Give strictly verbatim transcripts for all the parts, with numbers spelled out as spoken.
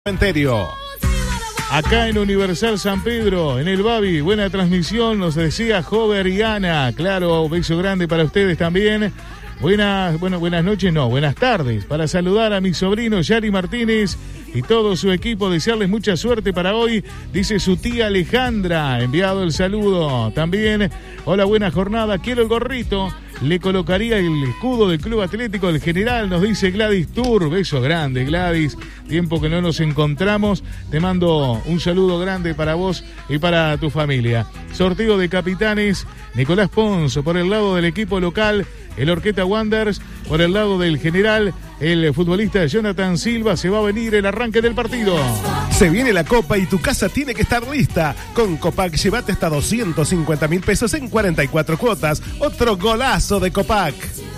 Cementerio. Acá en Universal San Pedro, en el Babi, buena transmisión, nos decía Jover y Ana. Claro, beso grande para ustedes también. Buenas, bueno, buenas noches, no, buenas tardes. Para saludar a mi sobrino Yari Martínez y todo su equipo, desearles mucha suerte para hoy, dice su tía Alejandra, enviado el saludo. También, hola, buena jornada, quiero el gorrito. Le colocaría el escudo del Club Atlético del General, nos dice Gladys Tour. Beso grande, Gladys. Tiempo que no nos encontramos. Te mando un saludo grande para vos y para tu familia. Sorteo de capitanes. Nicolás Ponzo por el lado del equipo local. El Orqueta Wanderers por el lado del General. El futbolista Jonathan Silva. Se va a venir el arranque del partido. Se viene la Copa y tu casa tiene que estar lista. Con Copac llévate hasta doscientos cincuenta mil pesos en cuarenta y cuatro cuotas. Otro golazo de Copac.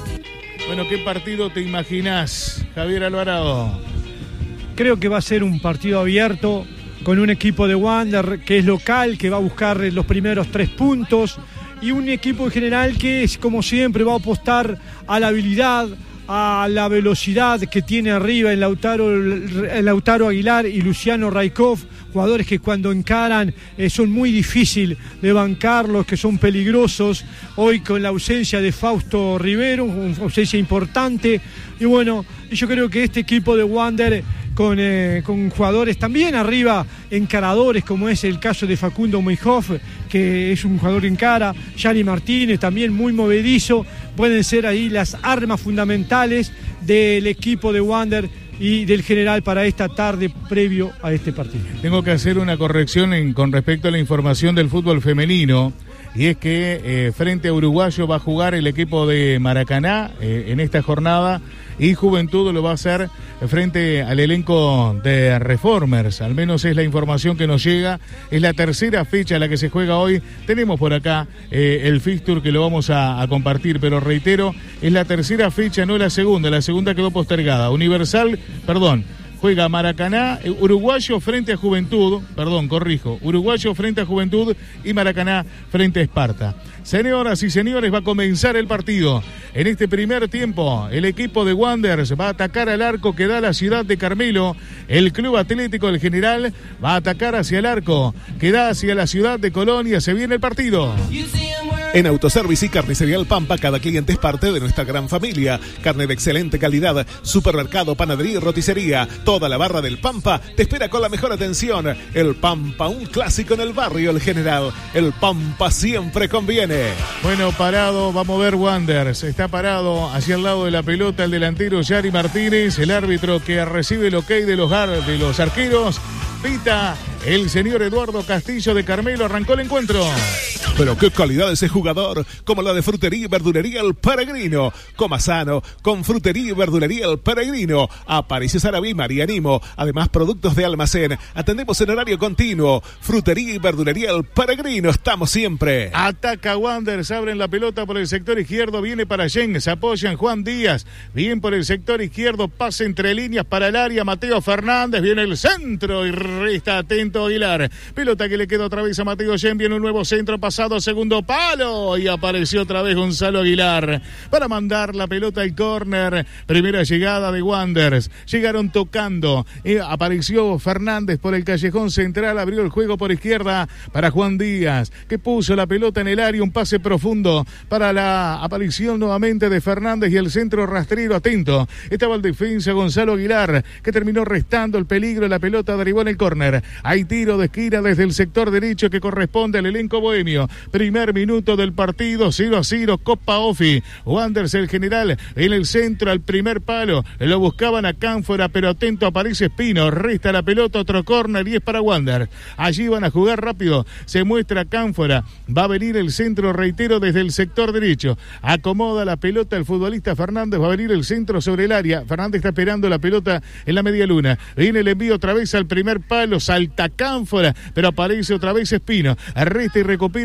Bueno, ¿qué partido te imaginás, Javier Alvarado? Creo que va a ser un partido abierto con un equipo de Wander que es local, que va a buscar los primeros tres puntos, y un equipo en general que es, como siempre, va a apostar a la habilidad, a la velocidad que tiene arriba en Lautaro, en Lautaro Aguilar y Luciano Raikov, jugadores que cuando encaran eh, son muy difíciles de bancarlos, que son peligrosos. Hoy con la ausencia de Fausto Rivero, una ausencia importante, y bueno, yo creo que este equipo de Wander con, eh, con jugadores también arriba, encaradores, como es el caso de Facundo Meihoff, que es un jugador en cara, Yari Martínez también muy movedizo, pueden ser ahí las armas fundamentales del equipo de Wander y del General para esta tarde previo a este partido. Tengo que hacer una corrección en, con respecto a la información del fútbol femenino, y es que eh, frente a Uruguayo va a jugar el equipo de Maracaná eh, en esta jornada, y Juventud lo va a hacer frente al elenco de Reformers. Al menos es la información que nos llega. Es la tercera fecha la que se juega hoy. Tenemos por acá eh, el fixture que lo vamos a, a compartir, pero reitero, es la tercera fecha, no la segunda. La segunda quedó postergada. Universal, perdón, juega Maracaná, Uruguayo frente a Juventud, perdón, corrijo, Uruguayo frente a Juventud y Maracaná frente a Esparta. Señoras y señores, va a comenzar el partido. En este primer tiempo, el equipo de Wanderers va a atacar al arco que da la ciudad de Carmelo. El Club Atlético del General va a atacar hacia el arco que da hacia la ciudad de Colonia. Se viene el partido. En Autoservice y Carnicería El Pampa, cada cliente es parte de nuestra gran familia. Carne de excelente calidad, supermercado, panadería y roticería. Toda la barra del Pampa te espera con la mejor atención. El Pampa, un clásico en el barrio El General. El Pampa siempre conviene. Bueno, parado, vamos a ver Wanderers. Está parado hacia el lado de la pelota el delantero Yari Martínez. El árbitro que recibe el ok de los, ar- de los arqueros. Pita el señor Eduardo Castillo de Carmelo. Arrancó el encuentro. Pero qué calidad ese jugador, como la de Frutería y Verdulería El Peregrino. Coma sano, con Frutería y Verdulería El Peregrino. Aparicio Sarabí, María Nimo. Además, productos de almacén. Atendemos en horario continuo. Frutería y Verdulería El Peregrino. Estamos siempre. Ataca Wanderers, abren la pelota por el sector izquierdo. Viene para Yen, se apoyan Juan Díaz. Bien por el sector izquierdo, pase entre líneas para el área. Mateo Fernández, viene el centro y está atento Aguilar. Pelota que le queda otra vez a Mateo Yen. Viene un nuevo centro pasado. Segundo palo y apareció otra vez Gonzalo Aguilar para mandar la pelota al córner. Primera llegada de Wanderers, llegaron tocando, eh, apareció Fernández por el callejón central, abrió el juego por izquierda para Juan Díaz, que puso la pelota en el área, un pase profundo para la aparición nuevamente de Fernández y el centro rastrero. Atento, estaba el defensa Gonzalo Aguilar, que terminó restando el peligro. La pelota derivó en el córner. Hay tiro de esquina desde el sector derecho que corresponde al elenco bohemio. Primer minuto del partido, cero a cero, Copa Ofi. Wanderers el General en el centro, al primer palo. Lo buscaban a Cánfora, pero atento, aparece Espino. Resta la pelota, otro córner y es para Wanderers. Allí van a jugar rápido. Se muestra Cánfora. Va a venir el centro, reitero, desde el sector derecho. Acomoda la pelota el futbolista Fernández. Va a venir el centro sobre el área. Fernández está esperando la pelota en la media luna. Viene el envío otra vez al primer palo. Salta Cánfora, pero aparece otra vez Espino. Resta y recupera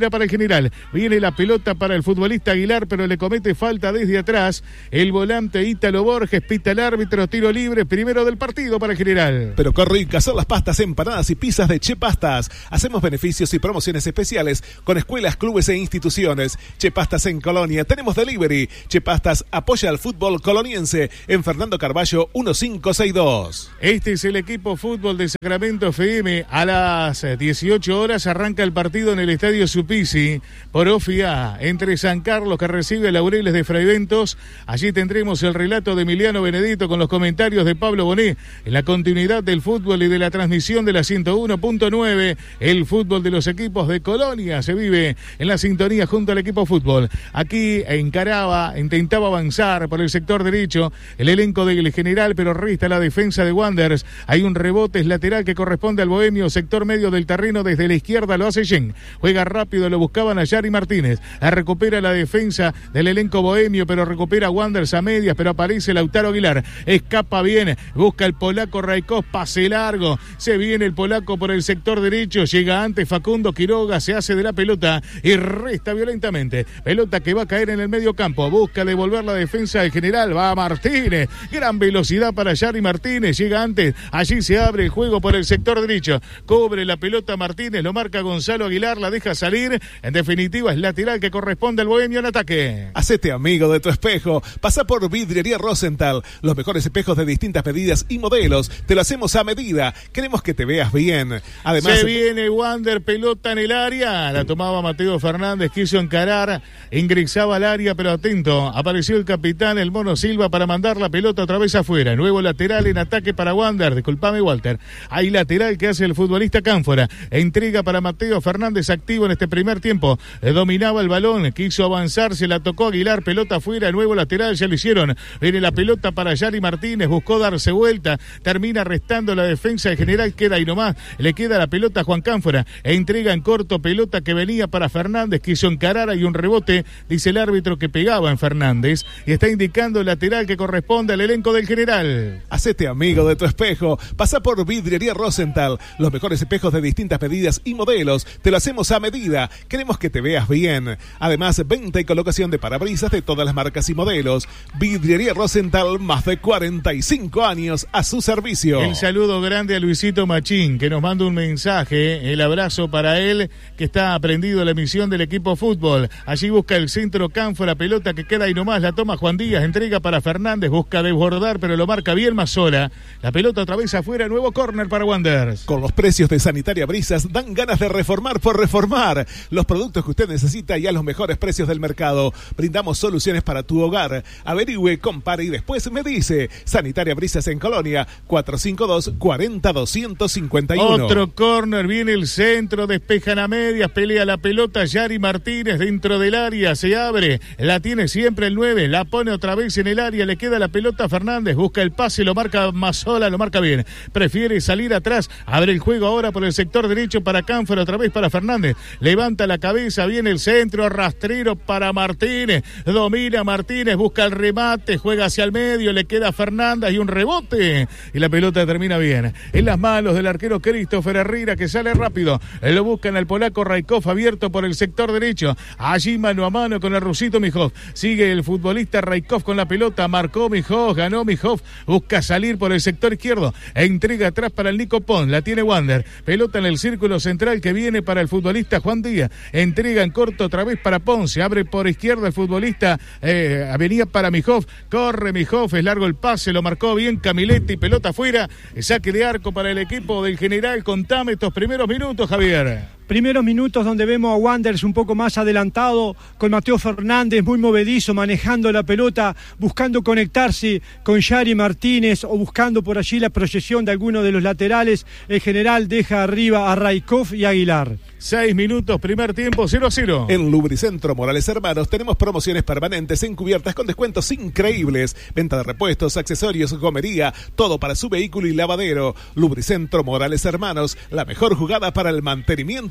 será para el general. Viene la pelota para el futbolista Aguilar, pero le comete falta desde atrás. El volante Ítalo Borges, pita el árbitro, tiro libre, primero del partido para el general. Pero qué ricas son las pastas, empanadas y pizzas de Che Pastas. Hacemos beneficios y promociones especiales con escuelas, clubes e instituciones. Che Pastas en Colonia, tenemos delivery. Che Pastas apoya al fútbol coloniense en Fernando Carballo mil quinientos sesenta y dos. Este es el equipo fútbol de Sacramento F M. A las dieciocho horas arranca el partido en el Estadio Supisi por O F I A entre San Carlos, que recibe a Laureles de Fraiventos. Allí tendremos el relato de Emiliano Benedito con los comentarios de Pablo Bonet en la continuidad del fútbol y de la transmisión de la ciento uno punto nueve. El fútbol de los equipos de Colonia se vive en la sintonía junto al equipo fútbol. Aquí encaraba, intentaba avanzar por el sector derecho el elenco del general, pero resta la defensa de Wanderers. Hay un rebote, es lateral que corresponde al bohemio, sector medio del terreno, desde la izquierda lo hace Yen. Juega rápido, lo buscaban a Yari Martínez. La recupera la defensa del elenco bohemio, pero recupera Wanderers a medias, pero aparece Lautaro Aguilar. Escapa bien, busca el polaco Raikov, pase largo. Se viene el polaco por el sector derecho, llega antes Facundo Quiroga, se hace de la pelota y resta violentamente. Pelota que va a caer en el medio campo, busca devolver la defensa del general, va a Martínez, gran velocidad para Yari Martínez, llega antes, allí se abre el juego por el sector derecho, cubre la pelota Martínez, lo marca Gonzalo Aguilar, la deja salir, en definitiva es lateral que corresponde al bohemio en ataque. Hacete amigo de tu espejo, pasa por Vidriería Rosenthal, los mejores espejos de distintas medidas y modelos, te lo hacemos a medida, queremos que te veas bien. Además, se viene Wander, pelota en el área, la tomaba Mateo Fernández, quiso encarar, ingresaba al área, pero atento, apareció el capitán, el Mono Silva, para mandar la pelota otra vez afuera. Nuevo lateral en ataque para Wander, disculpame Walter, hay lateral que hace el futbolista Cánfora, entrega para Mateo Fernández, activo en este primer tiempo, eh, dominaba el balón, quiso avanzar, se la tocó Aguilar, pelota afuera, nuevo lateral, ya lo hicieron, viene la pelota para Yari Martínez, buscó darse vuelta, termina restando la defensa de general, queda ahí nomás, le queda la pelota a Juan Cánfora, e entrega en corto, pelota que venía para Fernández, quiso encarar, hay un rebote, dice el árbitro que pegaba en Fernández, y está indicando el lateral que corresponde al elenco del general. Hacete amigo de tu espejo, pasa por Vidriería Rosenthal, los mejores espejos de distintas medidas y modelos, te lo hacemos a medida, queremos que te veas bien. Además, venta y colocación de parabrisas de todas las marcas y modelos. Vidriería Rosenthal, más de cuarenta y cinco años a su servicio. El saludo grande a Luisito Machín, que nos manda un mensaje, el abrazo para él, que está aprendido la emisión del equipo fútbol. Allí busca el centro Cánfora, pelota que queda ahí nomás, la toma Juan Díaz, entrega para Fernández, busca desbordar, pero lo marca bien Mazzola. La pelota otra vez afuera, nuevo córner para Wanderers. Con los precios de Sanitaria Brisas, dan ganas de reformar por reformar. Los productos que usted necesita y a los mejores precios del mercado. Brindamos soluciones para tu hogar. Averigüe, compare y después me dice. Sanitaria Brisas en Colonia, cuatro cinco dos, cuarenta, doscientos cincuenta y uno. Otro córner, viene el centro, despejan a medias, pelea la pelota Yari Martínez dentro del área, se abre, la tiene siempre el nueve, la pone otra vez en el área, le queda la pelota a Fernández, busca el pase, lo marca Mazzola, lo marca bien, prefiere salir atrás, abre el juego ahora por el sector derecho para Cánfora, otra vez para Fernández, levanta la cabeza, viene el centro, rastrero para Martínez, domina Martínez, busca el remate, juega hacia el medio, le queda a Fernández y un rebote, y la pelota termina bien, en las manos del arquero Christopher Herrera, que sale rápido, lo buscan al polaco Raikov, abierto por el sector derecho, allí mano a mano con el rusito Mijov, sigue el futbolista Raikov con la pelota, marcó Mijov, ganó Mijov, busca salir por el sector izquierdo, entrega atrás para el Nico Pon, la tiene Wander, pelota en el círculo central que viene para el futbolista Juan Díaz, entrega en corto otra vez para Ponce, abre por izquierda el futbolista, eh, venía para Mijov, corre Mijov, es largo el pase, lo marcó bien Camiletti, pelota afuera, saque de arco para el equipo del general. Contame estos primeros minutos, Javier. Primeros minutos donde vemos a Wanderers un poco más adelantado, con Mateo Fernández muy movedizo, manejando la pelota, buscando conectarse con Yari Martínez o buscando por allí la proyección de alguno de los laterales. El general deja arriba a Raikov y Aguilar. Seis minutos, primer tiempo, cero a cero. En Lubricentro Morales Hermanos tenemos promociones permanentes en cubiertas con descuentos increíbles. Venta de repuestos, accesorios, gomería, todo para su vehículo y lavadero. Lubricentro Morales Hermanos, la mejor jugada para el mantenimiento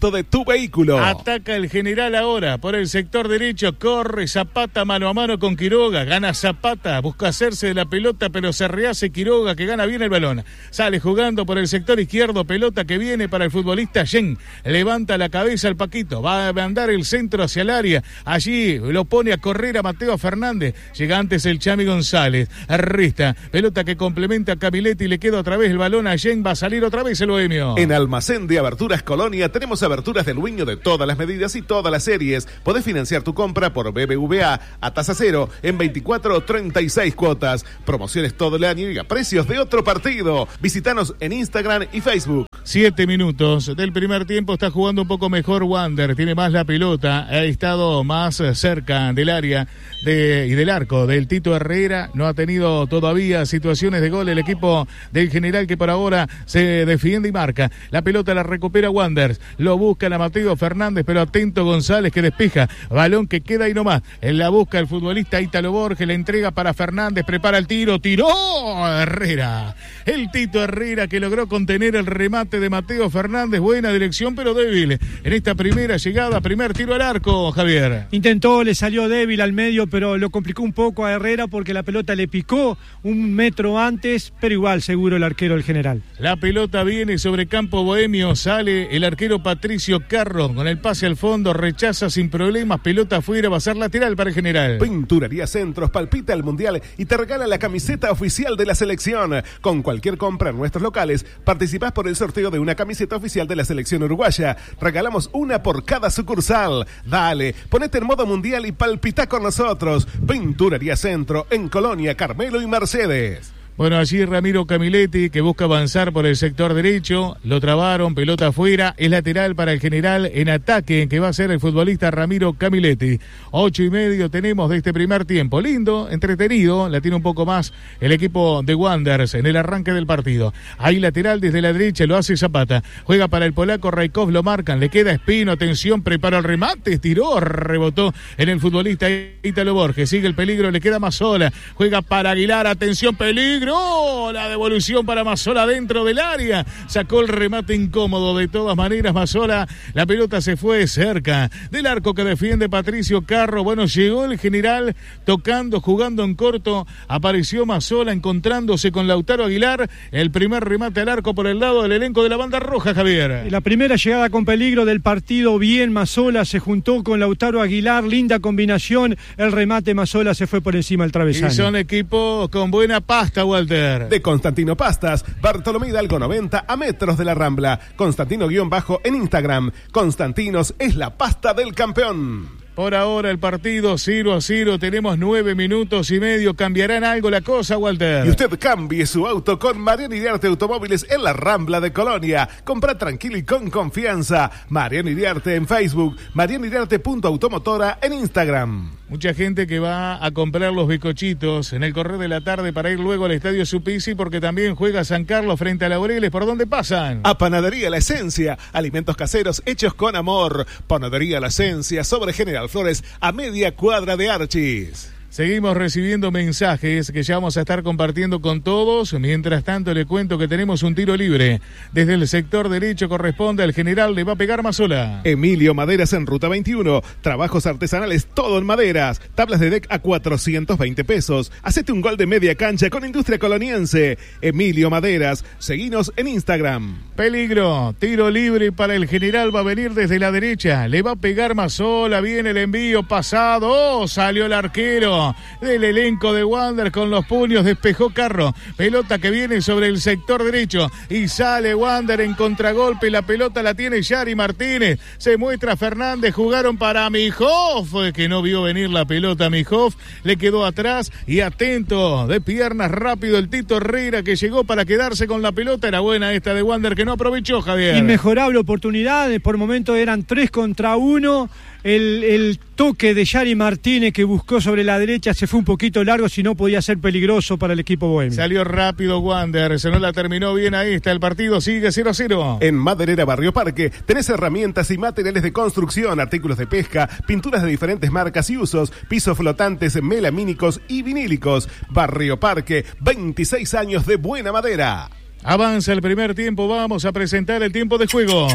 mantenimiento de tu vehículo. Ataca el general ahora por el sector derecho, corre Zapata mano a mano con Quiroga, gana Zapata, busca hacerse de la pelota, pero se rehace Quiroga que gana bien el balón. Sale jugando por el sector izquierdo, pelota que viene para el futbolista Yen, levanta la cabeza al Paquito, va a mandar el centro hacia el área, allí lo pone a correr a Mateo Fernández, llega antes el Chami González, Rista, pelota que complementa a Camilletti, le queda otra vez el balón a Yen, va a salir otra vez el bohemio. En Almacén de Aberturas Colonia tenemos aberturas del Luño de todas las medidas y todas las series. Podés financiar tu compra por B B V A a tasa cero en veinticuatro o treinta y seis cuotas. Promociones todo el año y a precios de otro partido. Visítanos en Instagram y Facebook. Siete minutos del primer tiempo, está jugando un poco mejor Wander, tiene más la pelota, ha estado más cerca del área de, y del arco del Tito Herrera, no ha tenido todavía situaciones de gol el equipo del general que por ahora se defiende y marca. La pelota la recupera Wander, lo busca la Mateo Fernández, pero atento González que despeja, balón que queda ahí nomás, en la busca el futbolista Ítalo Borges, le entrega para Fernández, prepara el tiro, tiró Herrera, el Tito Herrera que logró contener el remate de Mateo Fernández, buena dirección pero débil en esta primera llegada, primer tiro al arco, Javier. Intentó, le salió débil al medio, pero lo complicó un poco a Herrera porque la pelota le picó un metro antes, pero igual seguro el arquero del general. La pelota viene sobre campo bohemio, sale el arquero Patricio Carro con el pase al fondo, rechaza sin problemas, pelota afuera, va a ser lateral para el general. Pinturería Centros palpita el Mundial y te regala la camiseta oficial de la selección. Con cualquier compra en nuestros locales, participás por el sorteo de una camiseta oficial de la selección uruguaya. Regalamos una por cada sucursal. Dale, ponete en modo mundial y palpita con nosotros. Pinturería Centro en Colonia, Carmelo y Mercedes. Bueno, allí Ramiro Camilletti que busca avanzar por el sector derecho, lo trabaron, pelota afuera, es lateral para el general en ataque, que va a ser el futbolista Ramiro Camilletti. Ocho y medio tenemos de este primer tiempo, lindo, entretenido, la tiene un poco más el equipo de Wanderers en el arranque del partido. Ahí lateral desde la derecha, lo hace Zapata, juega para el polaco Raikov, lo marcan, le queda Espino, atención, prepara el remate, tiró, rebotó en el futbolista Ítalo Borges, sigue el peligro, le queda Mazzola, juega para Aguilar, atención, peligro. No, la devolución para Mazzola dentro del área, sacó el remate incómodo de todas maneras Mazzola, la pelota se fue cerca del arco que defiende Patricio Carro. Bueno, llegó el general tocando, jugando en corto, apareció Mazzola encontrándose con Lautaro Aguilar, el primer remate al arco por el lado del elenco de la banda roja, Javier. La primera llegada con peligro del partido, bien Mazzola, se juntó con Lautaro Aguilar, linda combinación, el remate Mazzola se fue por encima del travesaño. Y son equipos con buena pasta, Walter. De Constantino Pastas, Bartolomé Hidalgo noventa a metros de la Rambla. Constantino guión bajo en Instagram. Constantinos es la pasta del campeón. Por ahora el partido cero a cero, tenemos nueve minutos y medio, ¿cambiarán algo la cosa, Walter? Y usted cambie su auto con Mariano Iriarte Automóviles en la Rambla de Colonia. Compra tranquilo y con confianza. Mariano Iriarte en Facebook, mariano iriarte punto automotora en Instagram. Mucha gente que va a comprar los bizcochitos en el correr de la tarde para ir luego al Estadio Supisi porque también juega San Carlos frente a Laureles. ¿Por dónde pasan? A Panadería La Esencia, alimentos caseros hechos con amor. Panadería La Esencia sobre General Flores a media cuadra de Archis. Seguimos recibiendo mensajes que ya vamos a estar compartiendo con todos. Mientras tanto, le cuento que tenemos un tiro libre. Desde el sector derecho corresponde al general, le va a pegar Mazzola. Emilio Maderas en Ruta veintiuno. Trabajos artesanales, todo en maderas. Tablas de deck a cuatrocientos veinte pesos. Hacete un gol de media cancha con Industria Coloniense. Emilio Maderas. Seguinos en Instagram. Peligro. Tiro libre para el general. Va a venir desde la derecha. Le va a pegar Mazzola. Viene el envío pasado. Oh, salió el arquero del elenco de Wander con los puños, despejó Carro, pelota que viene sobre el sector derecho y sale Wander en contragolpe, la pelota la tiene Yari Martínez, se muestra Fernández, jugaron para Mijov, que no vio venir la pelota Mijov, le quedó atrás y atento, de piernas rápido el Tito Herrera que llegó para quedarse con la pelota, era buena esta de Wander que no aprovechó, Javier. Inmejorable oportunidad, por momento eran tres contra uno, el, el toque de Yari Martínez que buscó sobre la derecha se fue un poquito largo, si no podía ser peligroso para el equipo bohemio. Salió rápido Wander, se no la terminó bien, ahí está el partido, sigue cero a cero. En Maderera Barrio Parque tenés herramientas y materiales de construcción, artículos de pesca, pinturas de diferentes marcas y usos, pisos flotantes, melamínicos y vinílicos. Barrio Parque, veintiséis años de buena madera. Avanza el primer tiempo, vamos a presentar el tiempo de juego.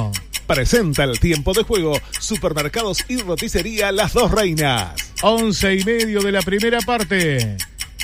Presenta el tiempo de juego Supermercados y Roticería Las Dos Reinas. Once y medio de la primera parte.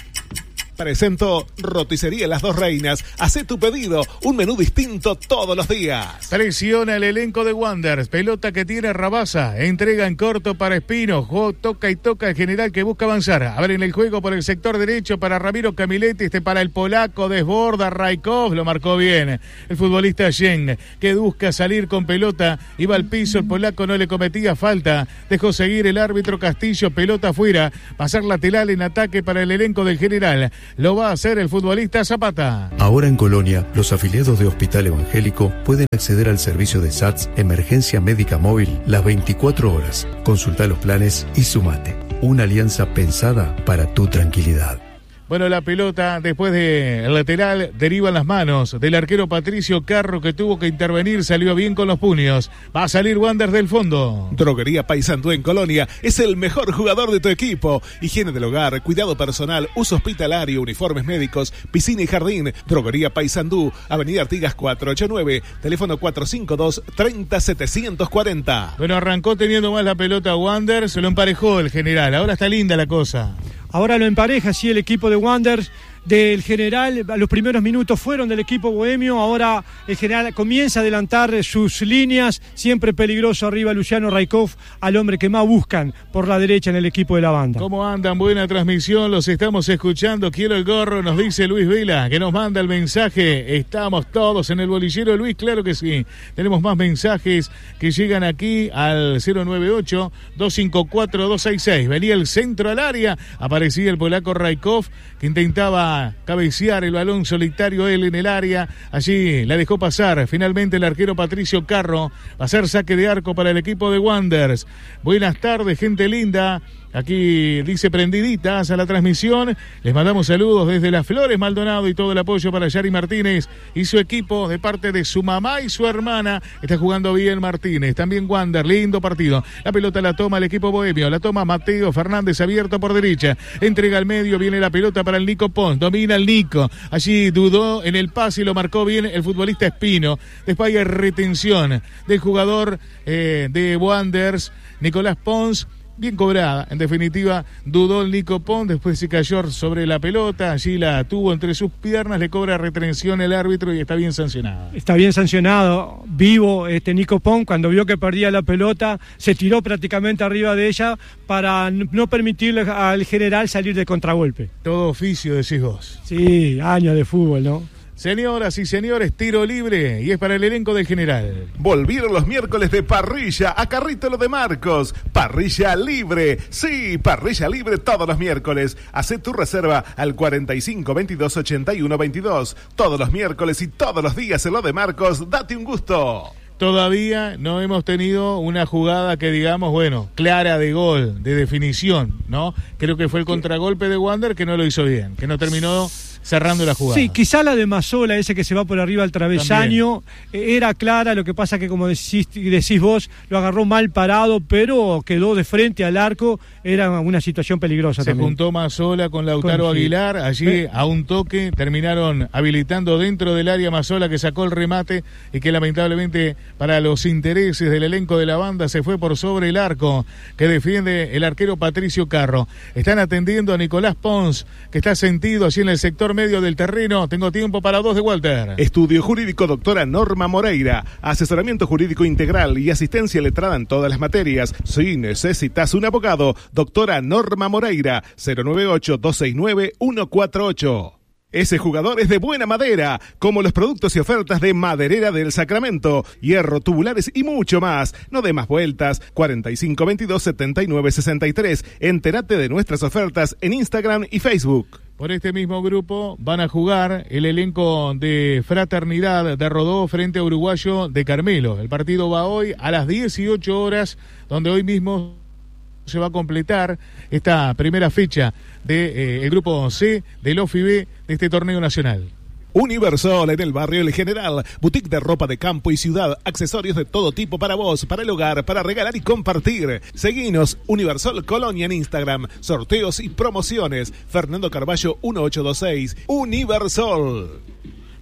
Presento Roticería Las Dos Reinas. Hacé tu pedido, un menú distinto todos los días. Presiona el elenco de Wanderers. Pelota que tiene Rabasa. Entrega en corto para Espino. Juego, toca y toca el general que busca avanzar. Abren el juego por el sector derecho para Ramiro Camiletti. Este para el polaco. Desborda Raikov. Lo marcó bien. El futbolista Yen que busca salir con pelota. Iba al piso. El polaco no le cometía falta. Dejó seguir el árbitro Castillo. Pelota afuera. Pasar lateral en ataque para el elenco del general. Lo va a hacer el futbolista Zapata. Ahora en Colonia, los afiliados de Hospital Evangélico pueden acceder al servicio de S A T S Emergencia Médica Móvil las veinticuatro horas. Consulta los planes y sumate. Una alianza pensada para tu tranquilidad. Bueno, la pelota después del lateral deriva en las manos del arquero Patricio Carro, que tuvo que intervenir, salió bien con los puños. Va a salir Wanderers del fondo. Droguería Paysandú en Colonia es el mejor jugador de tu equipo. Higiene del hogar, cuidado personal, uso hospitalario, uniformes médicos, piscina y jardín. Droguería Paysandú, Avenida Artigas cuatrocientos ochenta y nueve, teléfono cuatro cinco dos, treinta setecientos cuarenta. Bueno, arrancó teniendo más la pelota Wanderers, se lo emparejó el general. Ahora está linda la cosa. Ahora lo empareja, sí, el equipo de Wanderers. Del general, los primeros minutos fueron del equipo bohemio, ahora el general comienza a adelantar sus líneas, siempre peligroso arriba Luciano Raikov, al hombre que más buscan por la derecha en el equipo de la banda. ¿Cómo andan? Buena transmisión, los estamos escuchando. Quiero el gorro, nos dice Luis Vela, que nos manda el mensaje. Estamos todos en el bolillero, Luis, claro que sí. Tenemos más mensajes que llegan aquí al cero nueve ocho, dos cinco cuatro, dos seis seis. Venía el centro al área, aparecía el polaco Raikov, que intentaba cabecear el balón solitario él en el área. Allí la dejó pasar. Finalmente el arquero Patricio Carro va a hacer saque de arco para el equipo de Wanderers. Buenas tardes, gente linda. Aquí dice prendiditas a la transmisión. Les mandamos saludos desde Las Flores, Maldonado, y todo el apoyo para Yari Martínez y su equipo de parte de su mamá y su hermana. Está jugando bien Martínez. También Wander, lindo partido. La pelota la toma el equipo bohemio. La toma Mateo Fernández, abierto por derecha. Entrega al medio, viene la pelota para el Nico Pons. Domina el Nico. Allí dudó en el pase y lo marcó bien el futbolista Espino. Después hay retención del jugador eh, de Wanderers, Nicolás Pons. Bien cobrada, en definitiva, dudó el Nico Pons, después se cayó sobre la pelota, allí la tuvo entre sus piernas, le cobra retención el árbitro y está bien sancionado. Está bien sancionado, vivo este Nico Pons, cuando vio que perdía la pelota, se tiró prácticamente arriba de ella para no permitirle al general salir de contragolpe. Todo oficio, decís vos. Sí, años de fútbol, ¿no? Señoras y señores, tiro libre y es para el elenco del general. Volvieron los miércoles de parrilla a Carrito Lo de Marcos. Parrilla libre. Sí, parrilla libre todos los miércoles. Hacé tu reserva al cuarenta y cinco, veintidós, ochenta y uno, veintidós. Todos los miércoles y todos los días en Lo de Marcos. Date un gusto. Todavía no hemos tenido una jugada que digamos, bueno, clara de gol, de definición, ¿no? Creo que fue el contragolpe de Wander que no lo hizo bien, que no terminó cerrando la jugada. Sí, quizá la de Mazzola, ese que se va por arriba al travesaño, también era clara, lo que pasa que como decís, decís vos, lo agarró mal parado, pero quedó de frente al arco, era una situación peligrosa se también. Se juntó Mazzola con Lautaro con, Aguilar, allí ¿Ve? a un toque, terminaron habilitando dentro del área Mazzola, que sacó el remate y que lamentablemente para los intereses del elenco de la banda se fue por sobre el arco que defiende el arquero Patricio Carro. Están atendiendo a Nicolás Pons, que está sentido allí en el sector medio del terreno. Tengo tiempo para dos de Walter. Estudio Jurídico doctora Norma Moreira. Asesoramiento jurídico integral y asistencia letrada en todas las materias. Si necesitas un abogado, doctora Norma Moreira, cero nueve ocho, dos seis nueve, uno cuatro ocho. Ese jugador es de buena madera, como los productos y ofertas de Maderera del Sacramento, hierro, tubulares y mucho más. No dé más vueltas. cuarenta y cinco, veintidós, setenta y nueve, sesenta y tres. Entérate de nuestras ofertas en Instagram y Facebook. Por este mismo grupo van a jugar el elenco de Fraternidad de Rodó frente a Uruguayo de Carmelo. El partido va hoy a las dieciocho horas, donde hoy mismo se va a completar esta primera fecha del de, eh, grupo C del O F I B de este torneo nacional. Universal en el barrio El General, boutique de ropa de campo y ciudad, accesorios de todo tipo para vos, para el hogar, para regalar y compartir. Seguinos, Universal Colonia en Instagram, sorteos y promociones. Fernando Carballo mil ochocientos veintiséis, Universal.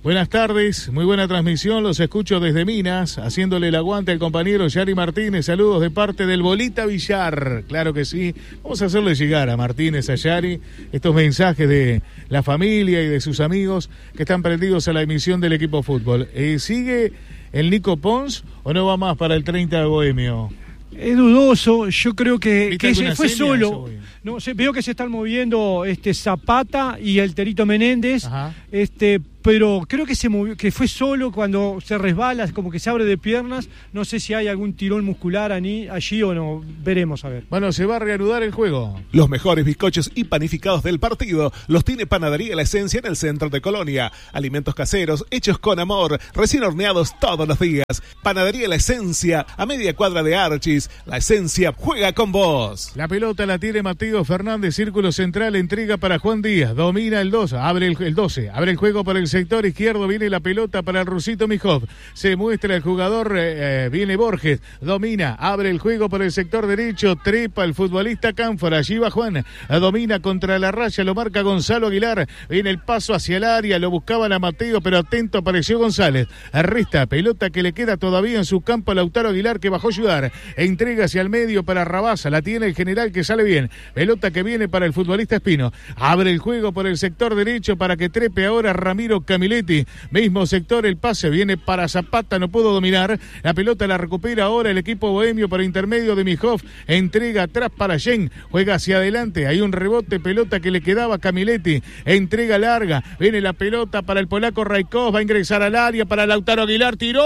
Buenas tardes, muy buena transmisión, los escucho desde Minas, haciéndole el aguante al compañero Yari Martínez, saludos de parte del Bolita Villar, claro que sí, vamos a hacerle llegar a Martínez, a Yari, estos mensajes de la familia y de sus amigos que están prendidos a la emisión del equipo fútbol. Eh, ¿Sigue el Nico Pons o no va más para el treinta de Bohemio? Es dudoso, yo creo que, que se fue seña, solo. No, se, veo que se están moviendo este Zapata y el Terito Menéndez. Ajá. Este, pero creo que se movió, que fue solo cuando se resbala, como que se abre de piernas. No sé si hay algún tirón muscular allí, allí o no, veremos a ver. Bueno, se va a reanudar el juego. Los mejores bizcochos y panificados del partido los tiene Panadería La Esencia en el centro de Colonia. Alimentos caseros, hechos con amor, recién horneados todos los días. Panadería La Esencia, a media cuadra de Archis. La Esencia juega con vos. La pelota la tiene Mateo Fernández, círculo central, entrega para Juan Díaz, domina el doce, abre el, el doce, abre el juego por el sector izquierdo, viene la pelota para el Rusito Mijov, se muestra el jugador, eh, viene Borges, domina, abre el juego por el sector derecho, trepa el futbolista Cánfora, allí va Juan, domina contra la raya, lo marca Gonzalo Aguilar, viene el paso hacia el área, lo buscaban a Mateo, pero atento apareció González, resta, pelota que le queda todavía en su campo a Lautaro Aguilar que bajó a ayudar, entrega hacia el medio para Rabasa, la tiene el general que sale bien, pelota que viene para el futbolista Espino, abre el juego por el sector derecho para que trepe ahora Ramiro Camiletti, mismo sector, el pase viene para Zapata, no pudo dominar, la pelota la recupera ahora el equipo bohemio por intermedio de Mijov, entrega atrás para Yen, juega hacia adelante, hay un rebote, pelota que le quedaba a Camiletti, entrega larga, viene la pelota para el polaco Raikov, va a ingresar al área para Lautaro Aguilar, tiró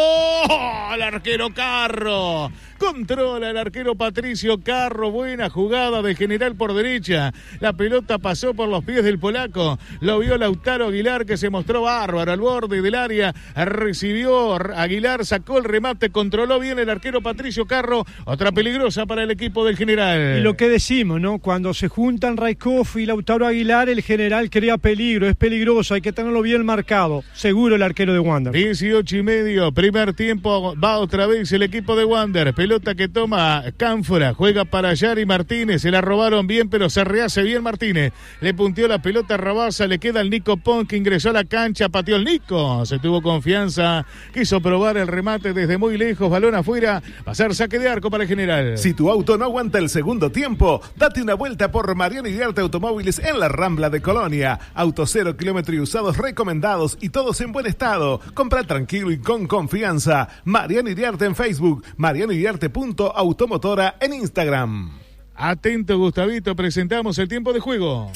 al arquero Carro, controla el arquero Patricio Carro, buena jugada de general por derecha, la pelota pasó por los pies del polaco, lo vio Lautaro Aguilar que se mostró bárbaro al borde del área, recibió Aguilar, sacó el remate, controló bien el arquero Patricio Carro, otra peligrosa para el equipo del general. Y lo que decimos, ¿no? Cuando se juntan Raikov y Lautaro Aguilar, el general crea peligro, es peligroso, hay que tenerlo bien marcado, seguro el arquero de Wander. dieciocho y medio, primer tiempo, va otra vez el equipo de Wander, pelota que toma Cánfora, juega para Yari Martínez, se la robaron bien, pero se rehace bien Martínez, le punteó la pelota a Rabasa, le queda el Nico Pons que ingresó a la cancha, pateó el Nico, se tuvo confianza, quiso probar el remate desde muy lejos, balón afuera, va a ser saque de arco para el general. Si tu auto no aguanta el segundo tiempo, date una vuelta por Mariano Iriarte Automóviles en la Rambla de Colonia. Autos cero kilómetro y usados recomendados y todos en buen estado. Compra tranquilo y con confianza. Mariano Iriarte en Facebook, mariano iriarte punto automotora en Instagram. Atento Gustavito, presentamos el tiempo de juego.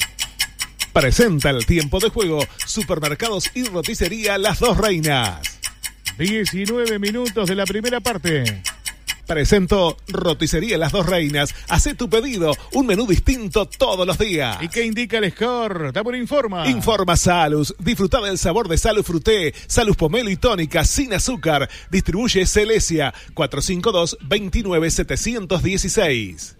Presenta el tiempo de juego, Supermercados y Roticería Las Dos Reinas. diecinueve minutos de la primera parte. Presento Roticería Las Dos Reinas. Hacé tu pedido, un menú distinto todos los días. ¿Y qué indica el score? Dame informa. Informa Salus. Disfruta del sabor de Salus Fruté, Salus Pomelo y Tónica sin azúcar. Distribuye Celesia cuatro cinco dos, dos nueve siete uno seis.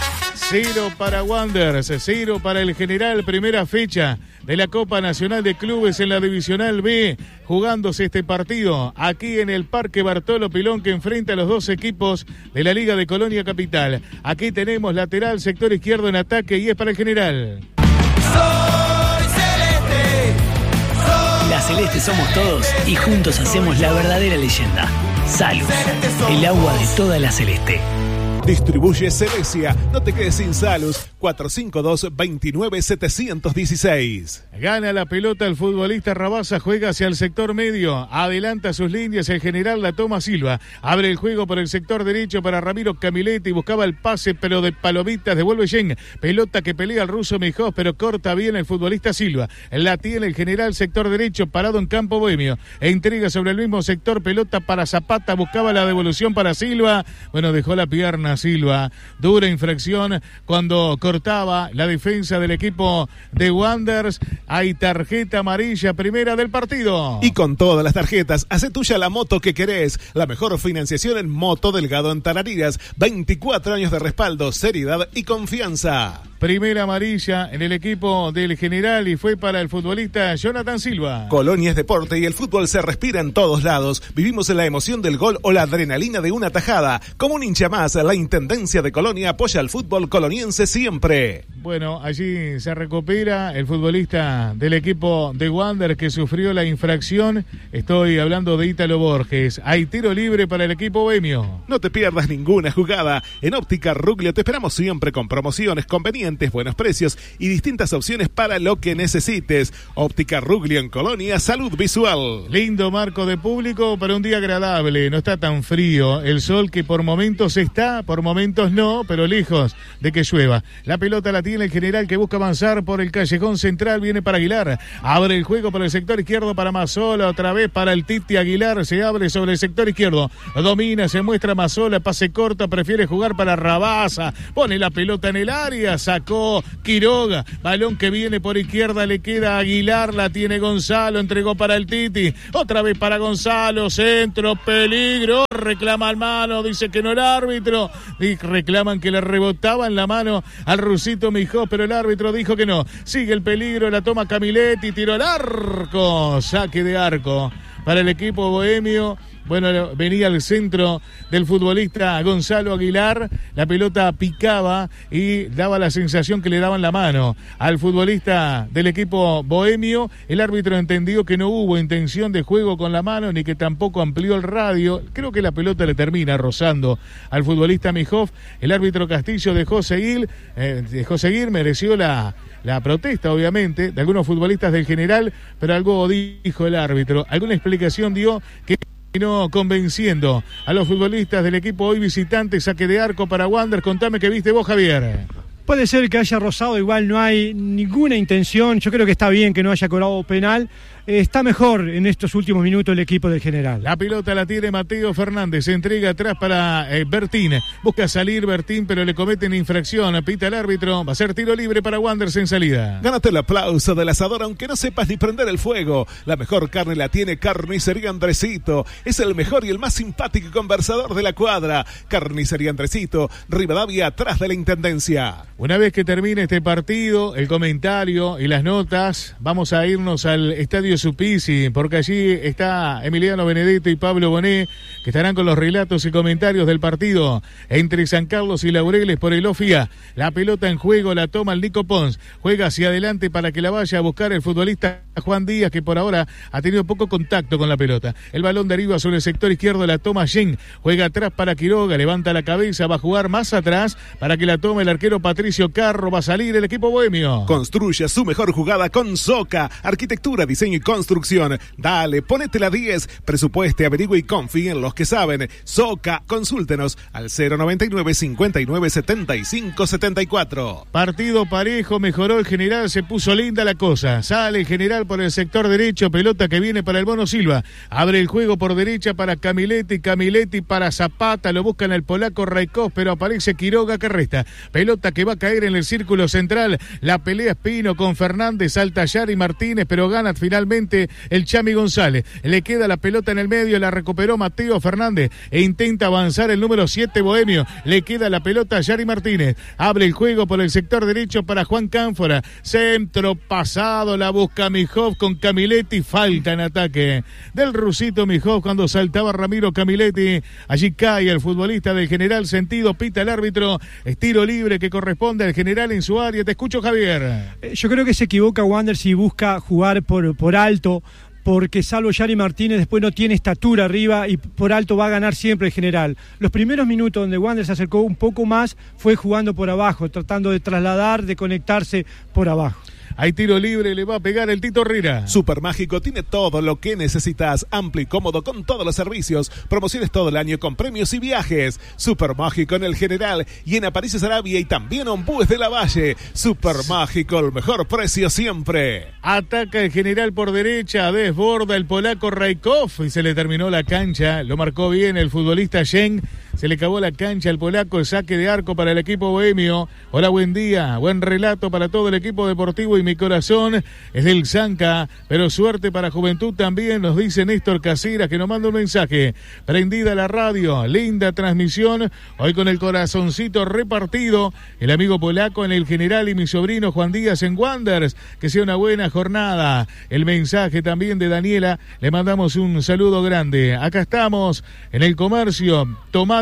Cero para Wanderers, cero para el general, primera fecha de la Copa Nacional de Clubes en la Divisional B, jugándose este partido aquí en el Parque Bartolo Pilón que enfrenta a los dos equipos de la Liga de Colonia Capital. Aquí tenemos lateral, sector izquierdo en ataque y es para el general. Soy Celeste, soy la Celeste somos todos y juntos hacemos la verdadera leyenda. Salud, el agua de toda la Celeste. Distribuye Celesia, no te quedes sin Salus, cuatro cinco dos, dos nueve siete uno seis. Gana la pelota el futbolista Rabasa, juega hacia el sector medio, adelanta sus líneas, el general la toma Silva, abre el juego por el sector derecho para Ramiro Camiletti, buscaba el pase pero de palomitas, devuelve Yen, pelota que pelea el ruso Mijós, pero corta bien el futbolista Silva, la tiene el general sector derecho, parado en campo bohemio, entrega sobre el mismo sector, pelota para Zapata, buscaba la devolución para Silva, bueno, dejó la pierna Silva, dura infracción cuando cortaba la defensa del equipo de Wanderers. Hay tarjeta amarilla primera del partido. Y con todas las tarjetas, hace tuya la moto que querés. La mejor financiación en Moto Delgado en Tarariras. veinticuatro años de respaldo, seriedad y confianza. Primera amarilla en el equipo del general y fue para el futbolista Jonathan Silva. Colonia es deporte y el fútbol se respira en todos lados. Vivimos en la emoción del gol o la adrenalina de una tajada. Como un hincha más, la Intendencia de Colonia apoya al fútbol coloniense siempre. Bueno, allí se recupera el futbolista del equipo de Wander que sufrió la infracción. Estoy hablando de Ítalo Borges. Hay tiro libre para el equipo bohemio. No te pierdas ninguna jugada. En Óptica Ruglio te esperamos siempre con promociones convenientes, buenos precios y distintas opciones para lo que necesites. Óptica Ruglio en Colonia, salud visual. Lindo marco de público para un día agradable. No está tan frío. El sol que por momentos está, por momentos no, pero lejos de que llueva. La pelota la tiene el general que busca avanzar por el callejón central. Viene para Aguilar. Abre el juego por el sector izquierdo para Mazzola. Otra vez para el Titi Aguilar. Se abre sobre el sector izquierdo. Domina, se muestra Mazzola. Pase corto. Prefiere jugar para Rabasa. Pone la pelota en el área. Sacó Quiroga. Balón que viene por izquierda. Le queda a Aguilar. La tiene Gonzalo. Entregó para el Titi. Otra vez para Gonzalo. Centro. Peligro. Reclama al mano. Dice que no el árbitro. Y reclaman que le rebotaba en la mano al rusito Mijó, pero el árbitro dijo que no. Sigue el peligro, la toma Camiletti, tiro al arco, saque de arco para el equipo bohemio. Bueno, venía al centro del futbolista Gonzalo Aguilar, la pelota picaba y daba la sensación que le daban la mano al futbolista del equipo bohemio. El árbitro entendió que no hubo intención de juego con la mano ni que tampoco amplió el radio. Creo que la pelota le termina rozando al futbolista Mijov. El árbitro Castillo dejó seguir, eh, dejó seguir, mereció la... La protesta, obviamente, de algunos futbolistas del general, pero algo dijo el árbitro, alguna explicación dio que no convenciendo a los futbolistas del equipo hoy visitante. Saque de arco para Wander. Contame qué viste vos, Javier. Puede ser que haya rozado, igual no hay ninguna intención. Yo creo que está bien que no haya cobrado penal. Eh, está mejor en estos últimos minutos el equipo del general. La pelota la tiene Mateo Fernández. Se entrega atrás para eh, Bertín. Busca salir Bertín, pero le cometen infracción. Pita el árbitro. Va a ser tiro libre para Wanderers en salida. Gánate el aplauso del asador, aunque no sepas ni prender el fuego. La mejor carne la tiene Carnicería Andresito. Es el mejor y el más simpático conversador de la cuadra. Carnicería Andresito, Rivadavia, atrás de la Intendencia. Una vez que termine este partido, el comentario y las notas, vamos a irnos al Estadio Supisi, porque allí está Emiliano Benedetto y Pablo Bonet, que estarán con los relatos y comentarios del partido entre San Carlos y Laureles por el O F I A. La pelota en juego la toma el Nico Pons, juega hacia adelante para que la vaya a buscar el futbolista Juan Díaz, que por ahora ha tenido poco contacto con la pelota. El balón deriva sobre el sector izquierdo, la toma Jen, juega atrás para Quiroga, levanta la cabeza, va a jugar más atrás para que la tome el arquero Patricio Carro. Va a salir el equipo bohemio. Construye su mejor jugada con Soca, arquitectura, diseño y construcción. Dale, ponete la diez, presupueste, averigüe y confíe en los que saben. Soca, consúltenos al cero noventa y nueve, cincuenta y nueve, setenta y cinco, setenta y cuatro. Partido parejo, mejoró el general, se puso linda la cosa. Sale el general por el sector derecho, pelota que viene para el Mono Silva. Abre el juego por derecha para Camiletti, Camiletti para Zapata, lo buscan el polaco Raikov, pero aparece Quiroga que resta. Pelota que va a caer en el círculo central. La pelea Espino con Fernández, salta Yari Martínez, pero gana finalmente el Chami González. Le queda la pelota en el medio, la recuperó Mateo Fernández e intenta avanzar el número siete bohemio. Le queda la pelota a Yari Martínez. Abre el juego por el sector derecho para Juan Cánfora. Centro pasado, la busca Mijov con Camiletti. Falta en ataque del rusito Mijov cuando saltaba Ramiro Camiletti. Allí cae el futbolista del general Sentido, pita el árbitro. Estilo libre que corresponde al general en su área. Te escucho, Javier. Yo creo que se equivoca Wander si busca jugar por, por alto, porque salvo Yari Martínez después no tiene estatura arriba y por alto va a ganar siempre el general. Los primeros minutos donde Wander se acercó un poco más fue jugando por abajo, tratando de trasladar, de conectarse por abajo. Hay tiro libre, le va a pegar el Tito Herrera. Supermágico tiene todo lo que necesitas, amplio y cómodo con todos los servicios, promociones todo el año con premios y viajes. Supermágico en el General y en Aparicio Sarabia y también Ombúes de la Valle. Supermágico, el mejor precio siempre. Ataca el general por derecha, desborda el polaco Raikov y se le terminó la cancha. Lo marcó bien el futbolista Jen. Se le acabó la cancha al polaco, el saque de arco para el equipo bohemio. Hola, buen día, buen relato para todo el equipo deportivo y mi corazón es del Zanca, pero suerte para Juventud también, nos dice Néstor Caseras, que nos manda un mensaje. Prendida la radio, linda transmisión, hoy con el corazoncito repartido, el amigo polaco en el general y mi sobrino Juan Díaz en Wanderers, que sea una buena jornada. El mensaje también de Daniela, le mandamos un saludo grande. Acá estamos en el comercio, tomate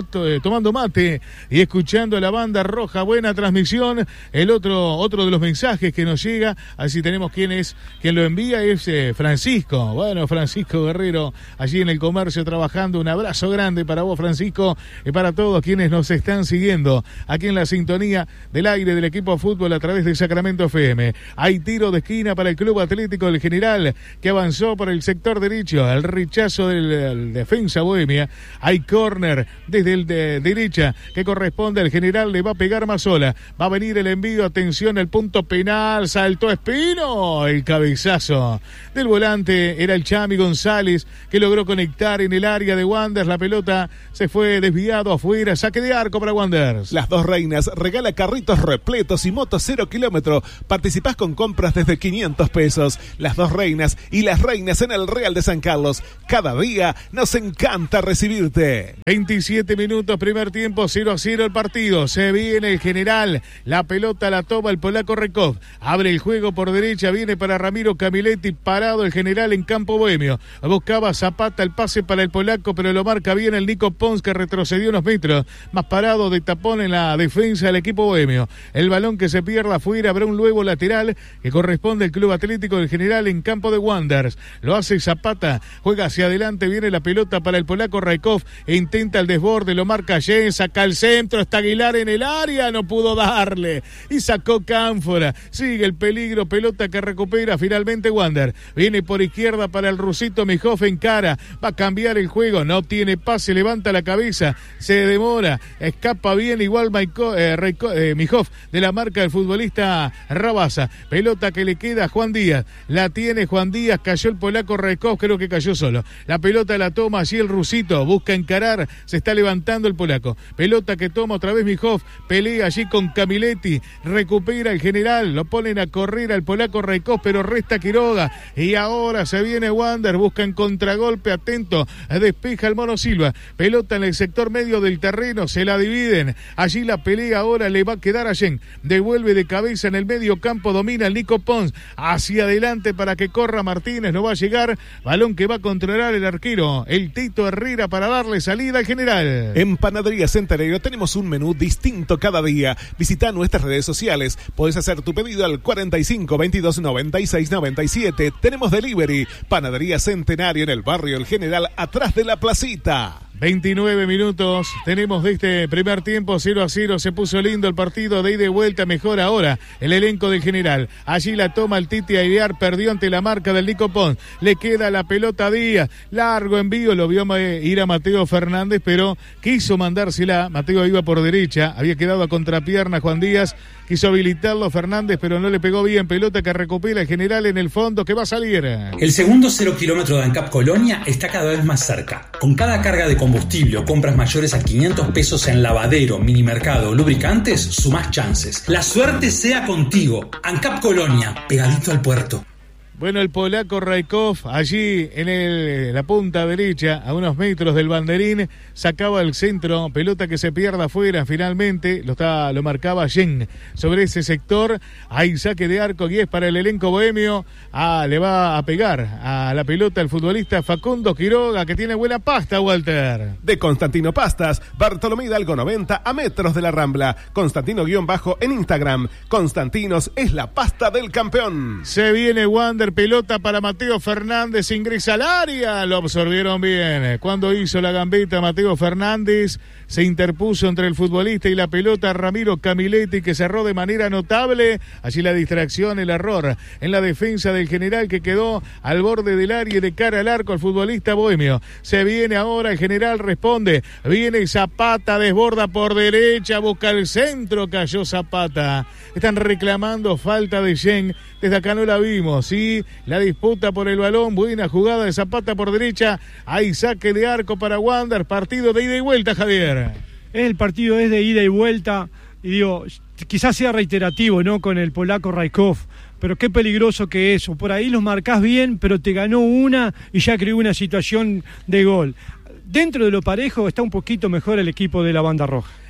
mato, eh, tomando mate y escuchando a la banda roja. Buena transmisión. El otro, otro de los mensajes que nos llega, así tenemos quién es, quien lo envía, es eh, Francisco. Bueno, Francisco Guerrero, allí en el comercio trabajando. Un abrazo grande para vos, Francisco, y para todos quienes nos están siguiendo aquí en la sintonía del aire del equipo de fútbol a través de Sacramento F M. Hay tiro de esquina para el Club Atlético del General, que avanzó por el sector derecho, el rechazo del, del defensa Bohemia. Hay córner desde el de derecha que corresponde al General, le va a pegar Mazzola, va a venir el envío, atención, el punto penal, saltó Espino, el cabezazo del volante era el Chami González, que logró conectar en el área de Wanderers. La pelota se fue desviado afuera, saque de arco para Wanderers. Las Dos Reinas regala carritos repletos y motos cero kilómetro. Participás con compras desde quinientos pesos. Las Dos Reinas y Las Reinas en el Real de San Carlos. Cada día nos encanta recibirte. veintisiete minutos, primer tiempo, cero a cero el partido. Se viene el General, la pelota la toma el polaco Raikov. Abre el juego por derecha, viene para Ramiro Camilletti, parado el General en campo bohemio. Buscaba Zapata el pase para el polaco, pero lo marca bien el Nico Pons, que retrocedió unos metros, más parado de tapón en la defensa del equipo bohemio. El balón que se pierda afuera, habrá un nuevo lateral que corresponde al Club Atlético del General en campo de Wanderers. Lo hace Zapata, juega hacia adelante, viene la pelota para el polaco Raikov, e intenta el desborde, lo marca Jens, saca el centro, está Aguilar en el área, no pudo darle, y sacó Cánfora. Sigue el peligro, pelota que recupera finalmente Wander. Viene por izquierda para el rusito Mijov, en cara, va a cambiar el juego, no tiene pase, levanta la cabeza, se demora, escapa bien igual Maiko, eh, Reiko, eh, Mijov, de la marca del futbolista Rabasa. Pelota que le queda a Juan Díaz, la tiene Juan Díaz, cayó el polaco Raikov, creo que cayó solo. La pelota la toma allí el rusito, busca encarar, se está levantando el polaco. Pelota que toma otra vez Mijov, pelea allí con Camilletti, recupera el General, lo ponen a correr al polaco Raikov, pero resta Quiroga, y ahora se viene Wander, busca en contragolpe, atento, despeja el Mono Silva, pelota en el sector medio del terreno, se la dividen, allí la pelea ahora le va a quedar a Yen, devuelve de cabeza en el medio campo, domina el Nico Pons, hacia adelante para que corra Martínez, no va a llegar, balón que va a controlar el arquero, el Tito Herrera, para darle salida al General. En Panadería Centenario tenemos un menú distinto cada día. Visita nuestras redes sociales, podés hacer tu pedido al cuarenta y cinco, veintidós, noventa y seis, noventa y siete. Tenemos delivery. Panadería Centenario en el barrio El General, atrás de la placita. veintinueve minutos tenemos de este primer tiempo, cero a cero, se puso lindo el partido de ida y vuelta, mejor ahora el elenco del General, allí la toma el Titi Airear, perdió ante la marca del Nico Pons, le queda la pelota a Díaz, largo envío, lo vio ir a Mateo Fernández, pero quiso mandársela, Mateo iba por derecha, había quedado a contrapierna Juan Díaz, quiso habilitarlo Fernández, pero no le pegó bien, pelota que recupera el General en el fondo, que va a salir. El segundo cero kilómetro de ANCAP Colonia está cada vez más cerca, con cada carga de combustible o compras mayores a quinientos pesos en lavadero, minimercado o lubricantes, sumás chances. La suerte sea contigo. ANCAP Colonia, pegadito al puerto. Bueno, el polaco Raikov, allí en el, la punta derecha, a unos metros del banderín, sacaba el centro, pelota que se pierda afuera, finalmente lo, está, lo marcaba Yen. Sobre ese sector hay saque de arco y es para el elenco bohemio. Ah, le va a pegar a la pelota el futbolista Facundo Quiroga, que tiene buena pasta, Walter. De Constantino Pastas, Bartolomé Hidalgo noventa, a metros de la Rambla. Constantino guión bajo en Instagram. Constantinos es la pasta del campeón. Se viene Wander, pelota para Mateo Fernández, ingresa al área, lo absorbieron bien. Cuando hizo la gambeta Mateo Fernández, se interpuso entre el futbolista y la pelota Ramiro Camilletti, que cerró de manera notable. Allí la distracción, el error en la defensa del General, que quedó al borde del área y de cara al arco al futbolista bohemio. Se viene ahora, el General responde, viene Zapata, desborda por derecha, busca el centro, cayó Zapata. Están reclamando falta de Yen, desde acá no la vimos, sí, la disputa por el balón, buena jugada de Zapata por derecha, hay saque de arco para Wander, partido de ida y vuelta, Javier. El partido es de ida y vuelta, y digo, quizás sea reiterativo, ¿no?, con el polaco Raikov, pero qué peligroso que es, o por ahí los marcás bien, pero te ganó una y ya creó una situación de gol. Dentro de lo parejo está un poquito mejor el equipo de la banda roja.